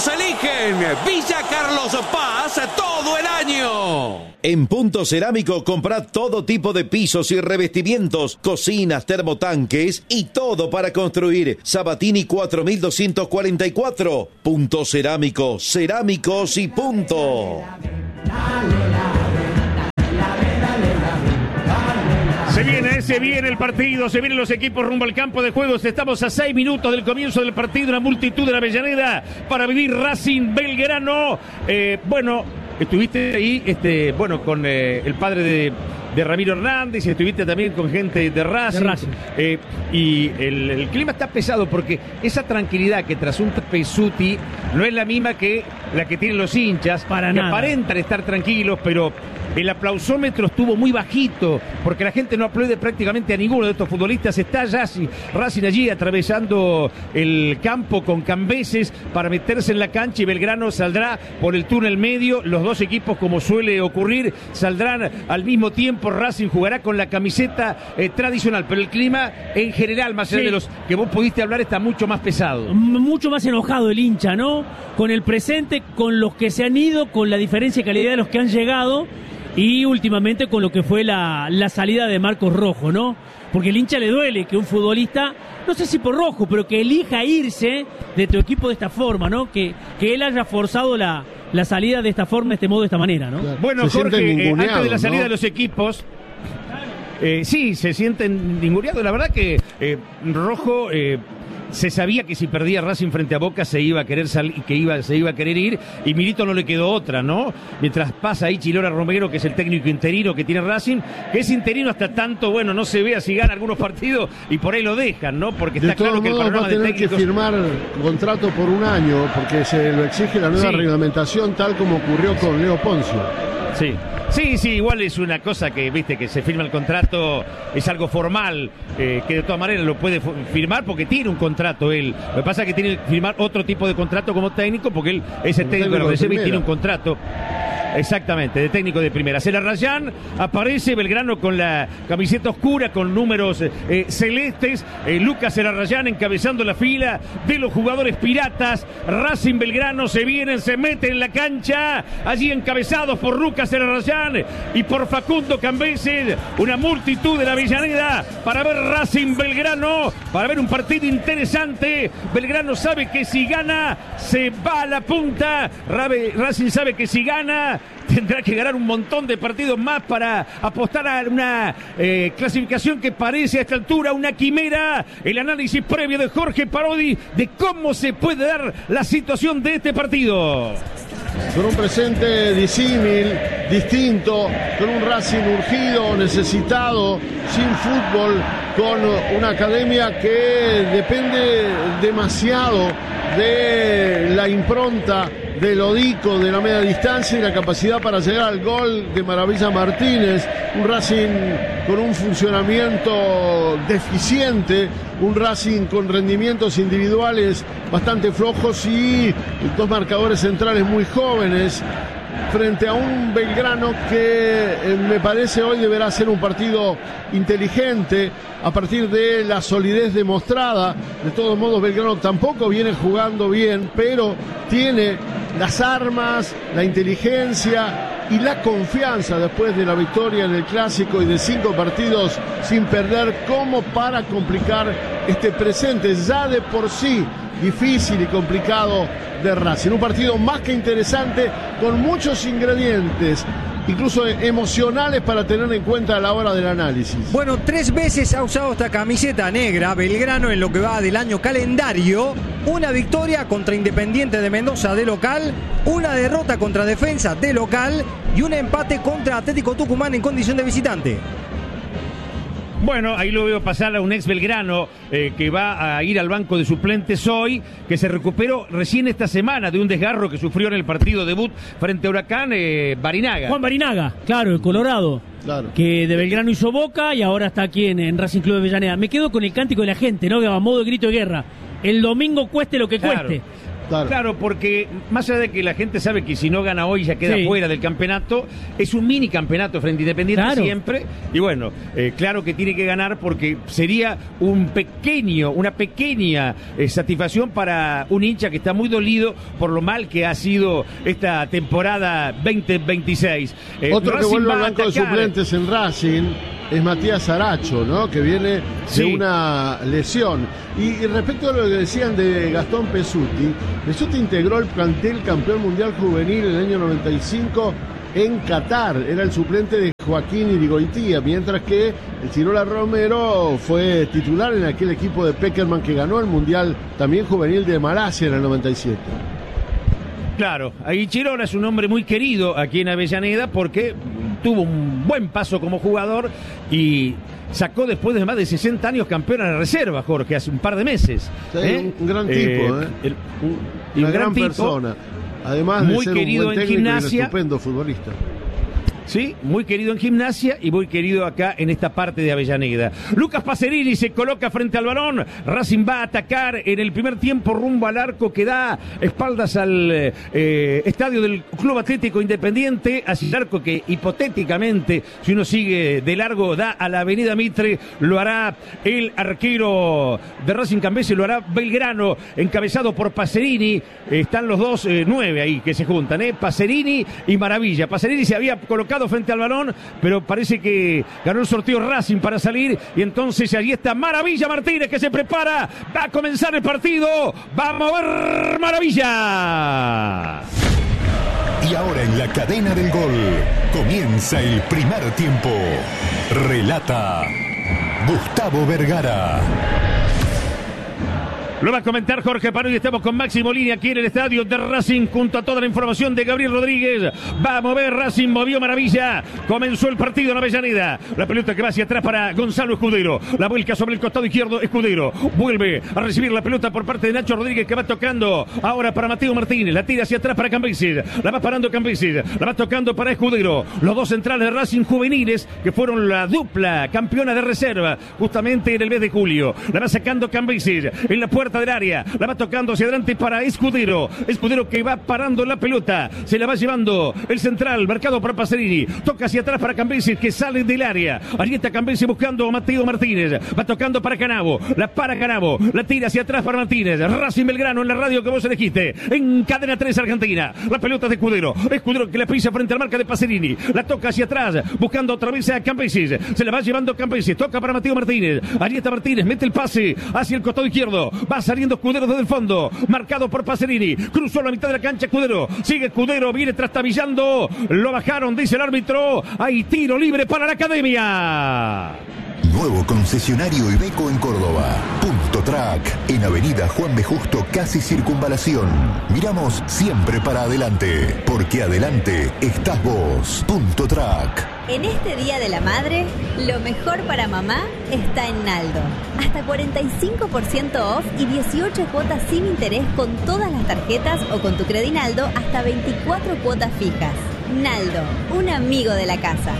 Todos eligen Villa Carlos Paz todo el año. En Punto Cerámico comprá todo tipo de pisos y revestimientos, cocinas, termotanques y todo para construir. Sabatini cuatro mil doscientos cuarenta y cuatro. Punto Cerámico, cerámicos y punto. Se viene, se viene el partido, se vienen los equipos rumbo al campo de juegos. Estamos a seis minutos del comienzo del partido, una multitud de la Avellaneda para vivir Racing Belgrano. Eh, bueno, estuviste ahí, este, bueno, con eh, el padre de, de Ramiro Hernández, y estuviste también con gente de Racing. De Racing. Eh, y el, el clima está pesado porque esa tranquilidad que trasunta Pesuti no es la misma que la que tienen los hinchas. Para que nada. Aparentan estar tranquilos, pero el aplausómetro estuvo muy bajito, porque la gente no aplaude prácticamente a ninguno de estos futbolistas. Está Racing, Racing allí atravesando el campo con Cambeses para meterse en la cancha, y Belgrano saldrá por el túnel medio. Los dos equipos, como suele ocurrir, saldrán al mismo tiempo. Racing jugará con la camiseta eh, tradicional, pero el clima en general, más allá Sí. de los que vos pudiste hablar, está mucho más pesado. M- Mucho más enojado el hincha, ¿no? Con el presente, con los que se han ido, con la diferencia de calidad de los que han llegado, y últimamente con lo que fue la, la salida de Marcos Rojo, ¿no? Porque el hincha le duele que un futbolista, no sé si por Rojo, pero que elija irse de tu equipo de esta forma, ¿no? Que, que él haya forzado la, la salida de esta forma, de este modo, de esta manera, ¿no? Bueno, Se Jorge, sienten eh, antes de la ninguneados, salida ¿no? de los equipos, eh, sí, se sienten ninguneados. La verdad que eh, Rojo eh, se sabía que si perdía Racing frente a Boca se iba a querer salir, que iba, se iba a querer ir, y Milito no le quedó otra, ¿no? Mientras pasa ahí Chilora Romero, que es el técnico interino que tiene Racing, que es interino hasta tanto, bueno, no se vea si gana algunos partidos y por ahí lo dejan, ¿no? Porque De está todos claro que el modos va panorama a de tener que técnicos... firmar contrato por un año, porque se lo exige la nueva Sí. reglamentación, tal como ocurrió con Leo Poncio. Sí. Sí, sí, igual es una cosa que, viste, que se firma el contrato, es algo formal, eh, que de todas maneras lo puede firmar porque tiene un contrato él. Lo que pasa es que tiene que firmar otro tipo de contrato como técnico, porque él es el técnico de la reserva y tiene un contrato. Exactamente, de técnico de primera. Cela Rayán, aparece Belgrano con la camiseta oscura, con números eh, celestes. Eh, Lucas Cela Rayán encabezando la fila de los jugadores piratas. Racing Belgrano se vienen, se meten en la cancha, allí encabezados por Lucas Cela Rayán y por Facundo Cambeses. Una multitud de la Avellaneda para ver Racing Belgrano, para ver un partido interesante. Belgrano sabe que si gana, se va a la punta. Rabe, Racing sabe que si gana, tendrá que ganar un montón de partidos más para apostar a una eh, clasificación que parece a esta altura una quimera. El análisis previo de Jorge Parodi de cómo se puede dar la situación de este partido. Con un presente disímil, distinto, con un Racing urgido, necesitado, sin fútbol, con una academia que depende demasiado de la impronta del Odico, de la media distancia y la capacidad para llegar al gol de Maravilla Martínez. Un Racing con un funcionamiento deficiente, un Racing con rendimientos individuales bastante flojos y dos marcadores centrales muy jóvenes, frente a un Belgrano que eh, me parece hoy deberá ser un partido inteligente a partir de la solidez demostrada. De todos modos, Belgrano tampoco viene jugando bien, pero tiene las armas, la inteligencia y la confianza después de la victoria en el Clásico y de cinco partidos sin perder, como para complicar este presente ya de por sí difícil y complicado de Racing. Un partido más que interesante, con muchos ingredientes, incluso emocionales, para tener en cuenta a la hora del análisis. Bueno, tres veces ha usado esta camiseta negra Belgrano en lo que va del año calendario. Una victoria contra Independiente de Mendoza de local, una derrota contra Defensa de local y un empate contra Atlético Tucumán en condición de visitante. Bueno, ahí lo veo pasar a un ex Belgrano eh, que va a ir al banco de suplentes hoy, que se recuperó recién esta semana de un desgarro que sufrió en el partido debut frente a Huracán, eh, Barinaga. Juan Barinaga, claro, el Colorado. Claro. Que de Belgrano hizo Boca y ahora está aquí en, en Racing Club de Avellaneda. Me quedo con el cántico de la gente, ¿no? A modo de grito de guerra. El domingo cueste lo que Claro. cueste. apostar. Claro, porque más allá de que la gente sabe que si no gana hoy ya queda Sí. fuera del campeonato, es un mini campeonato frente a Independiente Claro. siempre. Y bueno, eh, claro que tiene que ganar porque sería un pequeño, una pequeña eh, satisfacción para un hincha que está muy dolido por lo mal que ha sido esta temporada veinte veintiséis. Eh, Otro que Racing vuelve va al a banco de atacar. suplentes en Racing es Matías Aracho, ¿no? Que viene Sí. de una lesión. Y, y respecto a lo que decían de Gastón Pesuti, Pesuti integró el plantel campeón mundial juvenil en el año noventa y cinco en Qatar. Era el suplente de Joaquín Irigoitía, mientras que el Chirola Romero fue titular en aquel equipo de Peckerman que ganó el mundial también juvenil de Malasia en el noventa y siete. Claro, ahí Chirola es un hombre muy querido aquí en Avellaneda porque tuvo un buen paso como jugador y sacó después de más de sesenta años campeón en la reserva, Jorge, hace un par de meses. Sí, ¿eh? un, un gran tipo, ¿eh? el- un, y Una un gran, tipo, persona. Además de muy ser querido un buen en técnico y un gimnasia. estupendo futbolista. Sí, muy querido en gimnasia y muy querido acá en esta parte de Avellaneda. Lucas Pacerini se coloca frente al balón. Racing va a atacar en el primer tiempo rumbo al arco que da espaldas al eh, estadio del Club Atlético Independiente, hacia el arco que hipotéticamente, si uno sigue de largo, da a la Avenida Mitre. Lo hará el arquero de Racing Cambese, lo hará Belgrano, encabezado por Pacerini. Están los dos eh, nueve ahí que se juntan, ¿eh? Pacerini y Maravilla. Pacerini se había colocado frente al balón, pero parece que ganó el sorteo Racing para salir y entonces allí está Maravilla Martínez que se prepara, va a comenzar el partido, va a mover Maravilla. Y ahora en la cadena del gol comienza el primer tiempo. Relata Gustavo Vergara. Lo va a comentar Jorge Parodi. Estamos con Máximo Línea aquí en el estadio de Racing junto a toda la información de Gabriel Rodríguez. Va a mover Racing, movió Maravilla. Comenzó el partido en Avellaneda. La pelota que va hacia atrás para Gonzalo Escudero. La vuelca sobre el costado izquierdo Escudero. Vuelve a recibir la pelota por parte de Nacho Rodríguez que va tocando ahora para Mateo Martínez. La tira hacia atrás para Cambeses. La va parando Cambeses. La va tocando para Escudero. Los dos centrales de Racing juveniles que fueron la dupla campeona de reserva justamente en el mes de julio. La va sacando Cambeses en la puerta del área, la va tocando hacia adelante para Escudero, Escudero que va parando la pelota, se la va llevando el central, marcado por Pacerini, toca hacia atrás para Cambeses que sale del área, ahí está Cambeses buscando a Mateo Martínez, va tocando para Canavo, la para Canavo, la tira hacia atrás para Martínez, Racing Belgrano en la radio que vos elegiste, en Cadena tres Argentina, la pelota de Escudero, Escudero que la pisa frente a la marca de Pacerini, la toca hacia atrás, buscando otra vez a Cambeses, se la va llevando Cambeses, toca para Mateo Martínez, allí está Martínez, mete el pase hacia el costado izquierdo, va saliendo Escudero desde el fondo, marcado por Pacerini, cruzó la mitad de la cancha Escudero, sigue Escudero, viene trastabillando, lo bajaron, dice el árbitro, hay tiro libre para la Academia. Nuevo concesionario Iveco en Córdoba. Punto Track, en Avenida Juan B. Justo, casi Circunvalación. Miramos siempre para adelante, porque adelante estás vos. Punto Track. En este Día de la Madre, lo mejor para mamá está en Naldo. Hasta cuarenta y cinco por ciento off y dieciocho cuotas sin interés con todas las tarjetas o con tu Credinaldo hasta veinticuatro cuotas fijas. Naldo, un amigo de la casa.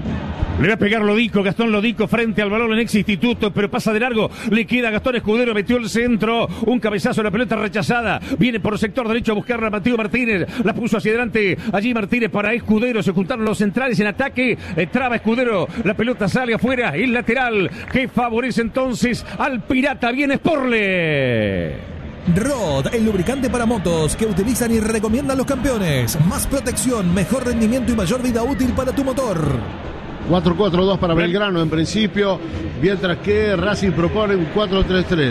Le va a pegar Lodico, Gastón Lodico frente al balón en ex instituto, pero pasa de largo, le queda Gastón Escudero, metió el centro, un cabezazo, la pelota rechazada, viene por el sector derecho a buscarla Mateo Martínez, la puso hacia adelante, allí Martínez para Escudero, se juntaron los centrales en ataque, eh, traba Escudero, la pelota sale afuera, el lateral que favorece entonces al Pirata, viene Sporle. Rod, el lubricante para motos que utilizan y recomiendan los campeones. Más protección, mejor rendimiento y mayor vida útil para tu motor. cuatro cuatro dos para Belgrano en principio, mientras que Racing propone un cuatro tres tres.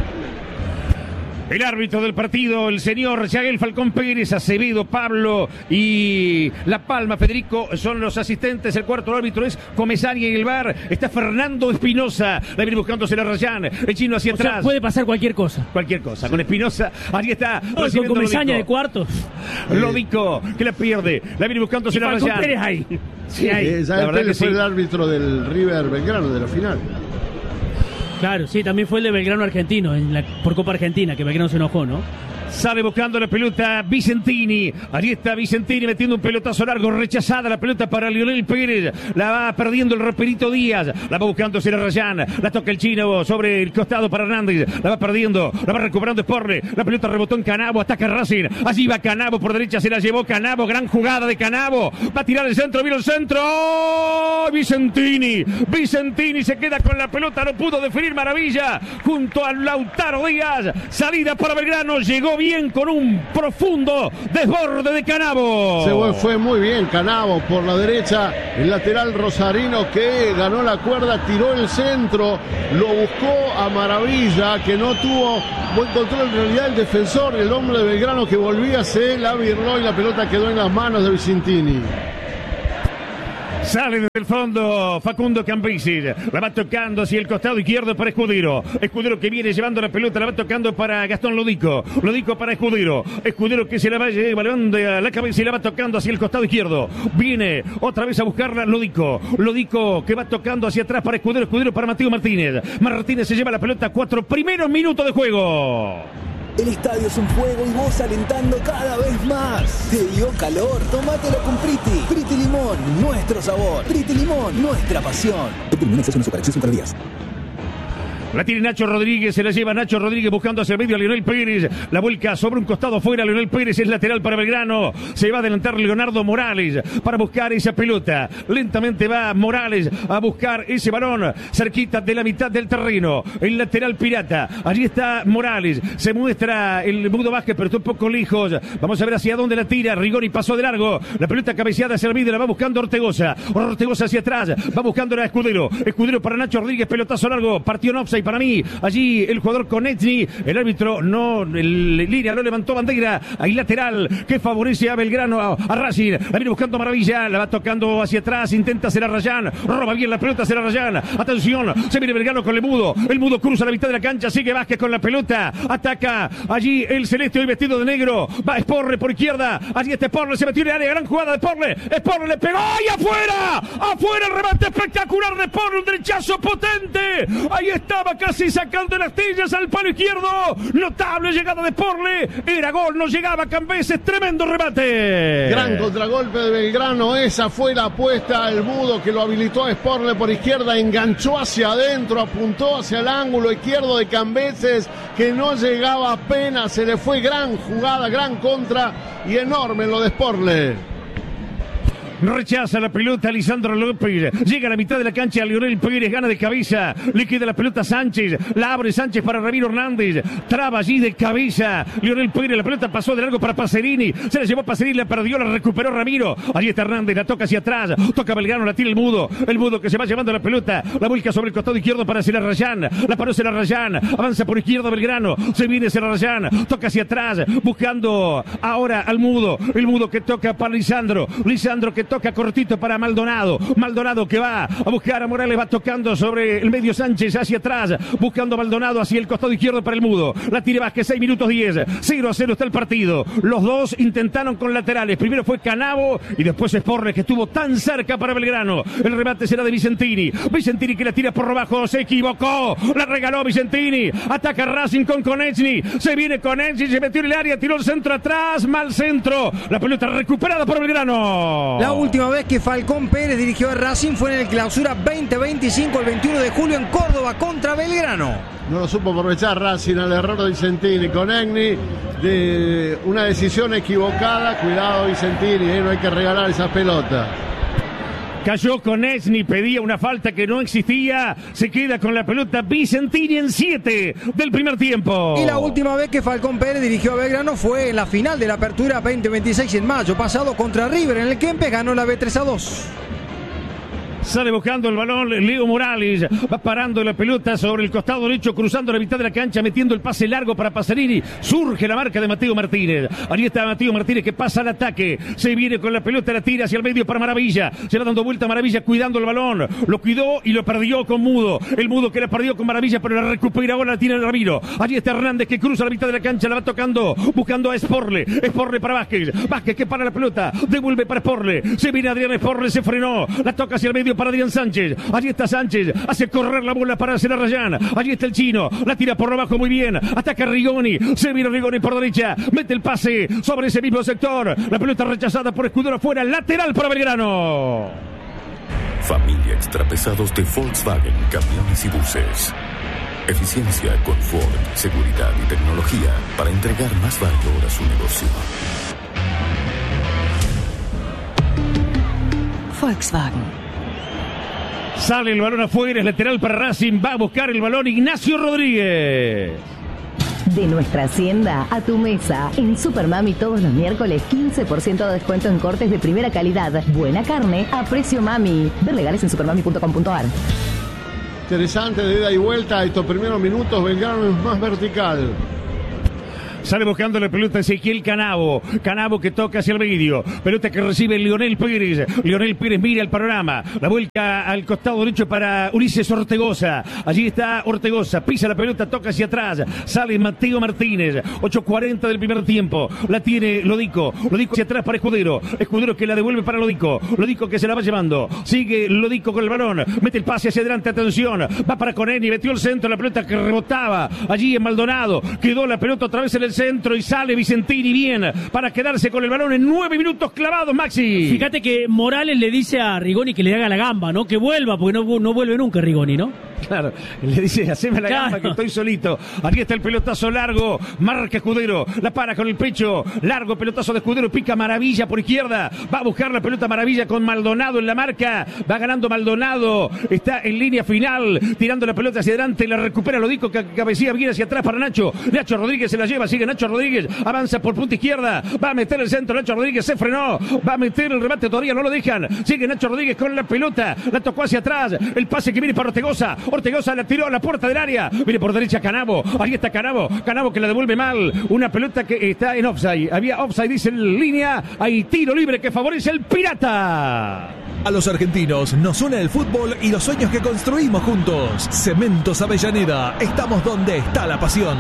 El árbitro del partido, el señor Yaguel Falcón Pérez, Acevedo, Pablo y La Palma, Federico, son los asistentes. El cuarto árbitro es Comesaña y el V A R está Fernando Espinosa. La viene buscándose la Rayán, el chino hacia O atrás. sea, puede pasar cualquier cosa. Cualquier cosa. Con Espinosa, ahí está. No, con Comesaña de cuartos. Lodico, que la pierde. La viene buscándose Y la Falcón Rayán. Pérez ahí. Sí, ahí. eh, La verdad Pérez que fue sí. el árbitro del River Belgrano de la final. Claro, sí, también fue el de Belgrano Argentino, en la, por Copa Argentina, que Belgrano se enojó, ¿no? Sale buscando la pelota Vicentini. Allí está Vicentini metiendo un pelotazo largo. Rechazada la pelota para Lionel Pérez. La va perdiendo el Roperito Díaz. La va buscando Sierra Rayán. La toca el chino sobre el costado para Hernández. La va perdiendo. La va recuperando Sporle. La pelota rebotó en Canavo. Ataca Racing. Allí va Canavo por derecha. Se la llevó Canavo. Gran jugada de Canavo. Va a tirar el centro. Vino el centro. ¡Oh! Vicentini. Vicentini se queda con la pelota. No pudo definir maravilla. Junto a Lautaro Díaz. Salida para Belgrano. Llegó bien con un profundo desborde de Canavo. Se fue muy bien Canavo por la derecha, el lateral rosarino que ganó la cuerda, tiró el centro, lo buscó a maravilla, que no tuvo buen control en realidad el defensor, el hombre de Belgrano que volvía, se la virló y la pelota quedó en las manos de Vicentini. Sale desde el fondo Facundo Cambisis. La va tocando hacia el costado izquierdo para Escudero. Escudero que viene llevando la pelota. La va tocando para Gastón Lodico. Lodico para Escudero. Escudero que se la va llevando a la cabeza y la va tocando hacia el costado izquierdo. Viene otra vez a buscarla Lodico. Lodico que va tocando hacia atrás para Escudero. Escudero para Mateo Martínez. Martínez se lleva la pelota. Cuatro primeros minutos de juego. El estadio es un fuego y vos alentando cada vez más. ¿Te dio calor? Tómatelo con Priti. Priti Limón, nuestro sabor. Priti Limón, nuestra pasión. Priti Limón, exceso en azúcar, exceso en calorías. La tiene Nacho Rodríguez, se la lleva Nacho Rodríguez buscando hacia el medio a Lionel Pérez. La vuelca sobre un costado fuera. Lionel Pérez es lateral para Belgrano. Se va a adelantar Leonardo Morales para buscar esa pelota. Lentamente va Morales a buscar ese balón cerquita de la mitad del terreno. El lateral pirata. Allí está Morales. Se muestra el Mudo Vázquez, pero está un poco lejos. Vamos a ver hacia dónde la tira. Rigoni pasó de largo. La pelota cabeceada hacia el medio. La va buscando Ortegoza. Ortegoza hacia atrás. Va buscando a Escudero. Escudero para Nacho Rodríguez. Pelotazo largo. Partió en offside. Para mí, allí el jugador Konechny, el árbitro no, el línea no levantó bandera, ahí lateral que favorece a Belgrano, a, a Racing, la viene buscando maravilla, la va tocando hacia atrás, intenta hacer a Rayán, roba bien la pelota, será Rayán, atención, se viene Belgrano con el Mudo, el Mudo cruza la mitad de la cancha, sigue Vázquez con la pelota, ataca allí el celeste hoy vestido de negro, va Sporle por izquierda, allí está Sporle, se metió en el área, gran jugada de Sporle, Sporle le pegó, ¡y afuera! ¡Afuera el remate espectacular de Sporle, un derechazo potente! Ahí estaba casi sacando las astillas al palo izquierdo. Notable llegada de Sporle. Era gol, no llegaba Cambeses. Tremendo remate. Gran contragolpe de Belgrano. Esa fue la apuesta. El Mudo que lo habilitó a Sporle por izquierda. Enganchó hacia adentro. Apuntó hacia el ángulo izquierdo de Cambeses, que no llegaba apenas. Se le fue gran jugada, gran contra y enorme lo de Sporle. Rechaza la pelota Lisandro López. Llega a la mitad de la cancha Lionel Pérez. Gana de cabeza. Le queda la pelota a Sánchez. La abre Sánchez para Ramiro Hernández. Traba allí de cabeza Lionel Pérez. La pelota pasó de largo para Pacerini. Se la llevó Pacerini. La perdió. La recuperó Ramiro. Allí está Hernández. La toca hacia atrás. Toca Belgrano. La tira el Mudo. El Mudo que se va llevando la pelota. La vuelca sobre el costado izquierdo para Sierra Rayán. La paró Sierra Rayán. Avanza por izquierda Belgrano. Se viene Sierra Rayán. Toca hacia atrás. Buscando ahora al Mudo. El Mudo que toca para Lisandro. Lisandro que toca cortito para Maldonado. Maldonado que va a buscar a Morales. Va tocando sobre el medio Sánchez hacia atrás. Buscando a Maldonado hacia el costado izquierdo para el Mudo. La tira Vázquez. seis minutos diez. cero a cero está el partido. Los dos intentaron con laterales. Primero fue Canavo y después Sporle, que estuvo tan cerca para Belgrano. El remate será de Vicentini. Vicentini que la tira por abajo. Se equivocó. La regaló Vicentini. Ataca Racing con Konechny. Se viene Konechny. Se metió en el área. Tiró el centro atrás. Mal centro. La pelota recuperada por Belgrano. La última vez que Falcón Pérez dirigió a Racing fue en el Clausura veinte veinticinco el veintiuno de julio en Córdoba contra Belgrano. No lo supo aprovechar Racing al error de Vicentini. Konechny, de una decisión equivocada. Cuidado Vicentini, ¿eh? No hay que regalar esa pelota. Cayó Konechny, pedía una falta que no existía. Se queda con la pelota Vicentini en siete del primer tiempo. Y la última vez que Falcón Pérez dirigió a Belgrano fue en la final de la Apertura veinte veintiséis en mayo pasado contra River. En el Kempes ganó la B tres a dos. Sale buscando el balón Leo Morales. Va parando la pelota sobre el costado derecho, cruzando la mitad de la cancha, metiendo el pase largo para Pacerini. Surge la marca de Mateo Martínez. Allí está Mateo Martínez que pasa al ataque. Se viene con la pelota, la tira hacia el medio para Maravilla. Se va dando vuelta Maravilla cuidando el balón. Lo cuidó y lo perdió con Mudo. El Mudo que la perdió con Maravilla, pero la recupera ahora, la tiene el Ramiro. Allí está Hernández que cruza la mitad de la cancha, la va tocando, buscando a Sporle. Sporle para Vázquez. Vázquez que para la pelota. Devuelve para Sporle. Se viene Adrián Sporle, se frenó. La toca hacia el medio medio para Adrián Sánchez. Allí está Sánchez. Hace correr la bola para hacer a Rayán. Allí está el chino. La tira por abajo muy bien. Ataca Rigoni. Se viene Rigoni por derecha. Mete el pase sobre ese mismo sector. La pelota rechazada por Escudero afuera. Lateral para Belgrano. Familia Extrapesados de Volkswagen Camiones y Buses. Eficiencia, confort, seguridad y tecnología para entregar más valor a su negocio. Volkswagen. Sale el balón afuera, es lateral para Racing. Va a buscar el balón Ignacio Rodríguez. De nuestra hacienda a tu mesa. En Supermami todos los miércoles quince por ciento de descuento en cortes de primera calidad. Buena carne a precio mami. Ver legales en supermami punto com punto ar. Interesante de ida y vuelta. Estos primeros minutos Belgrano es más vertical. Sale buscando la pelota Ezequiel Canavo. Canavo que toca hacia el medio. Pelota que recibe Lionel Pérez. Lionel Pérez mira el panorama. La vuelta al costado derecho para Ulises Ortegoza. Allí está Ortegoza. Pisa la pelota, toca hacia atrás. Sale Mateo Martínez. ocho cuarenta del primer tiempo. La tiene Lodico. Lodico hacia atrás para Escudero. Escudero que la devuelve para Lodico. Lodico que se la va llevando. Sigue Lodico con el balón. Mete el pase hacia adelante. Atención. Va para Coneni. Metió el centro. La pelota que rebotaba. Allí en Maldonado. Quedó la pelota otra vez en el centro y sale Vicentini bien para quedarse con el balón en nueve minutos clavados, Maxi. Fíjate que Morales le dice a Rigoni que le haga la gamba, ¿no? Que vuelva, porque no, no vuelve nunca Rigoni, ¿no? Claro, le dice, haceme la claro. gamba que estoy solito. Aquí está el pelotazo largo, marca Escudero, la para con el pecho, largo pelotazo de Escudero, pica Maravilla por izquierda, va a buscar la pelota Maravilla con Maldonado en la marca, va ganando Maldonado, está en línea final, tirando la pelota hacia adelante, la recupera Lodico, que cabecilla bien hacia atrás para Nacho, Nacho Rodríguez se la lleva, sigue Nacho Rodríguez, avanza por punta izquierda, va a meter el centro, Nacho Rodríguez se frenó, va a meter el remate, todavía no lo dejan, sigue Nacho Rodríguez con la pelota, la tocó hacia atrás, el pase que viene para Ortegoza, Ortegoza la tiró a la puerta del área. Viene por derecha Canavo. Ahí está Canavo. Canavo que la devuelve mal. Una pelota que está en offside. Había offside, dice en línea. Hay tiro libre que favorece el Pirata. A los argentinos nos une el fútbol y los sueños que construimos juntos. Cementos Avellaneda. Estamos donde está la pasión.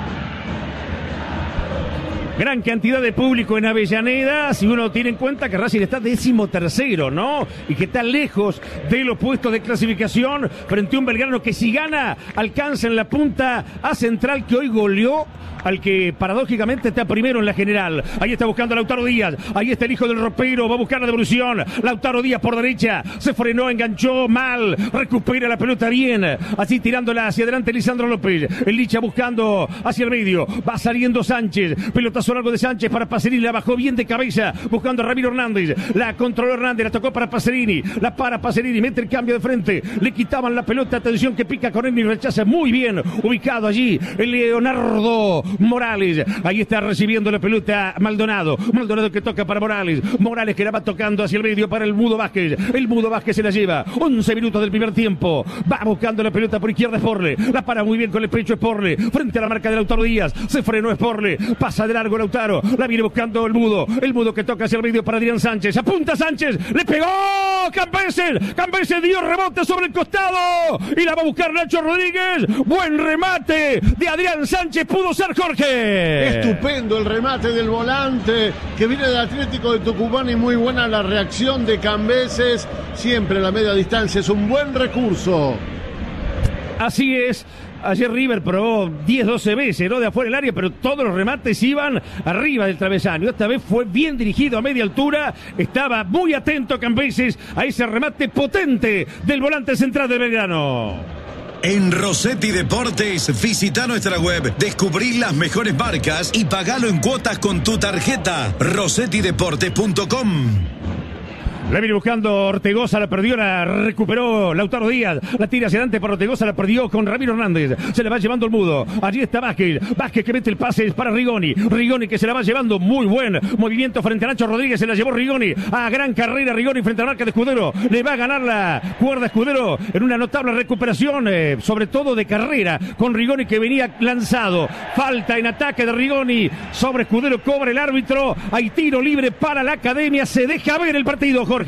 Gran cantidad de público en Avellaneda, si uno tiene en cuenta que Racing está décimo tercero, ¿no? Y que está lejos de los puestos de clasificación frente a un Belgrano que si gana alcanza en la punta a Central, que hoy goleó al que paradójicamente está primero en la general. Ahí está buscando a Lautaro Díaz, ahí está el hijo del ropero, va a buscar la devolución. Lautaro Díaz por derecha, se frenó, enganchó mal, recupera la pelota bien, así tirándola hacia adelante Lisandro López. El Licha buscando hacia el medio, va saliendo Sánchez, pelotazo largo de Sánchez para Pacerini, la bajó bien de cabeza, buscando a Ramiro Hernández, la controló Hernández, la tocó para Pacerini, la para Pacerini, mete el cambio de frente, le quitaban la pelota, atención que pica con él y rechaza muy bien, ubicado allí el Leonardo Morales, ahí está recibiendo la pelota Maldonado, Maldonado que toca para Morales, Morales que la va tocando hacia el medio para el Mudo Vázquez, el Mudo Vázquez se la lleva, once minutos del primer tiempo, va buscando la pelota por izquierda Sporle, la para muy bien con el pecho Sporle, frente a la marca de Lautaro Díaz, se frenó Sporle, pasa de largo Lautaro, la viene buscando el Mudo, el Mudo que toca hacia el medio para Adrián Sánchez, apunta Sánchez, le pegó Cambeses, Cambeses dio rebote sobre el costado y la va a buscar Nacho Rodríguez, buen remate de Adrián Sánchez, pudo ser Jorge. Estupendo el remate del volante que viene del Atlético de Tucumán y muy buena la reacción de Cambeses, siempre a la media distancia, es un buen recurso. Así es. Ayer River probó diez, doce veces, ¿no? De afuera del área, pero todos los remates iban arriba del travesaño. Esta vez fue bien dirigido a media altura. Estaba muy atento Cambeses a ese remate potente del volante central de Belgrano. En Rossetti Deportes, visita nuestra web, descubrí las mejores marcas y pagalo en cuotas con tu tarjeta. rossetti deportes punto com. La viene buscando Ortegoza, la perdió, la recuperó Lautaro Díaz, la tira hacia adelante para Ortegoza, la perdió con Ramiro Hernández, se la va llevando el Mudo, allí está Vázquez, Vázquez que mete el pase para Rigoni, Rigoni que se la va llevando, muy buen movimiento frente a Nacho Rodríguez, se la llevó Rigoni, a gran carrera Rigoni frente a la marca de Escudero, le va a ganar la cuerda Escudero en una notable recuperación, eh, sobre todo de carrera, con Rigoni que venía lanzado, falta en ataque de Rigoni, sobre Escudero, cobra el árbitro, hay tiro libre para la Academia, se deja ver el partido, Jorge.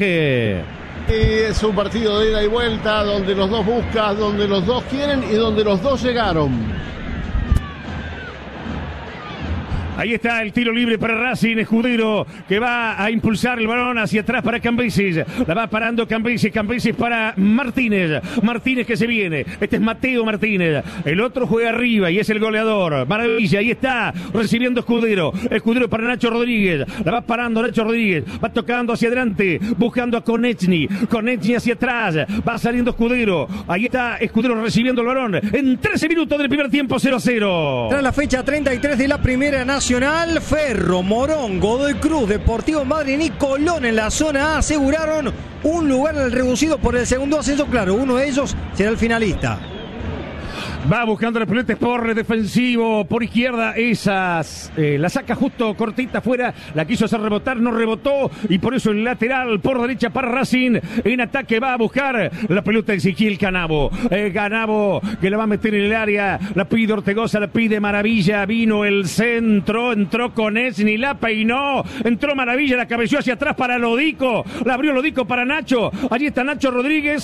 Es un partido de ida y vuelta donde los dos buscan, donde los dos quieren y donde los dos llegaron. Ahí está el tiro libre para Racing, Escudero, que va a impulsar el balón hacia atrás para Cambises. La va parando Cambises, Cambises para Martínez. Martínez que se viene. Este es Mateo Martínez. El otro juega arriba y es el goleador. Maravilla, ahí está, recibiendo Escudero. Escudero para Nacho Rodríguez. La va parando Nacho Rodríguez. Va tocando hacia adelante, buscando a Konechny. Konechny hacia atrás. Va saliendo Escudero. Ahí está Escudero recibiendo el balón. En trece minutos del primer tiempo, cero a cero. Tras la fecha treinta y tres de la Primera Nacional, Ferro, Morón, Godoy Cruz, Deportivo Madryn y Colón en la zona A aseguraron un lugar en el reducido por el segundo ascenso. Claro, uno de ellos será el finalista. Va buscando la pelota por defensivo, por izquierda, esas, eh, la saca justo cortita afuera, la quiso hacer rebotar, no rebotó, y por eso el lateral por derecha para Racing, en ataque va a buscar la pelota de Ezequiel Canabo, eh, Canabo que la va a meter en el área, la pide Ortegoza, la pide Maravilla, vino el centro, entró Konechny, la peinó, entró Maravilla, la cabeció hacia atrás para Lodico, la abrió Lodico para Nacho, allí está Nacho Rodríguez,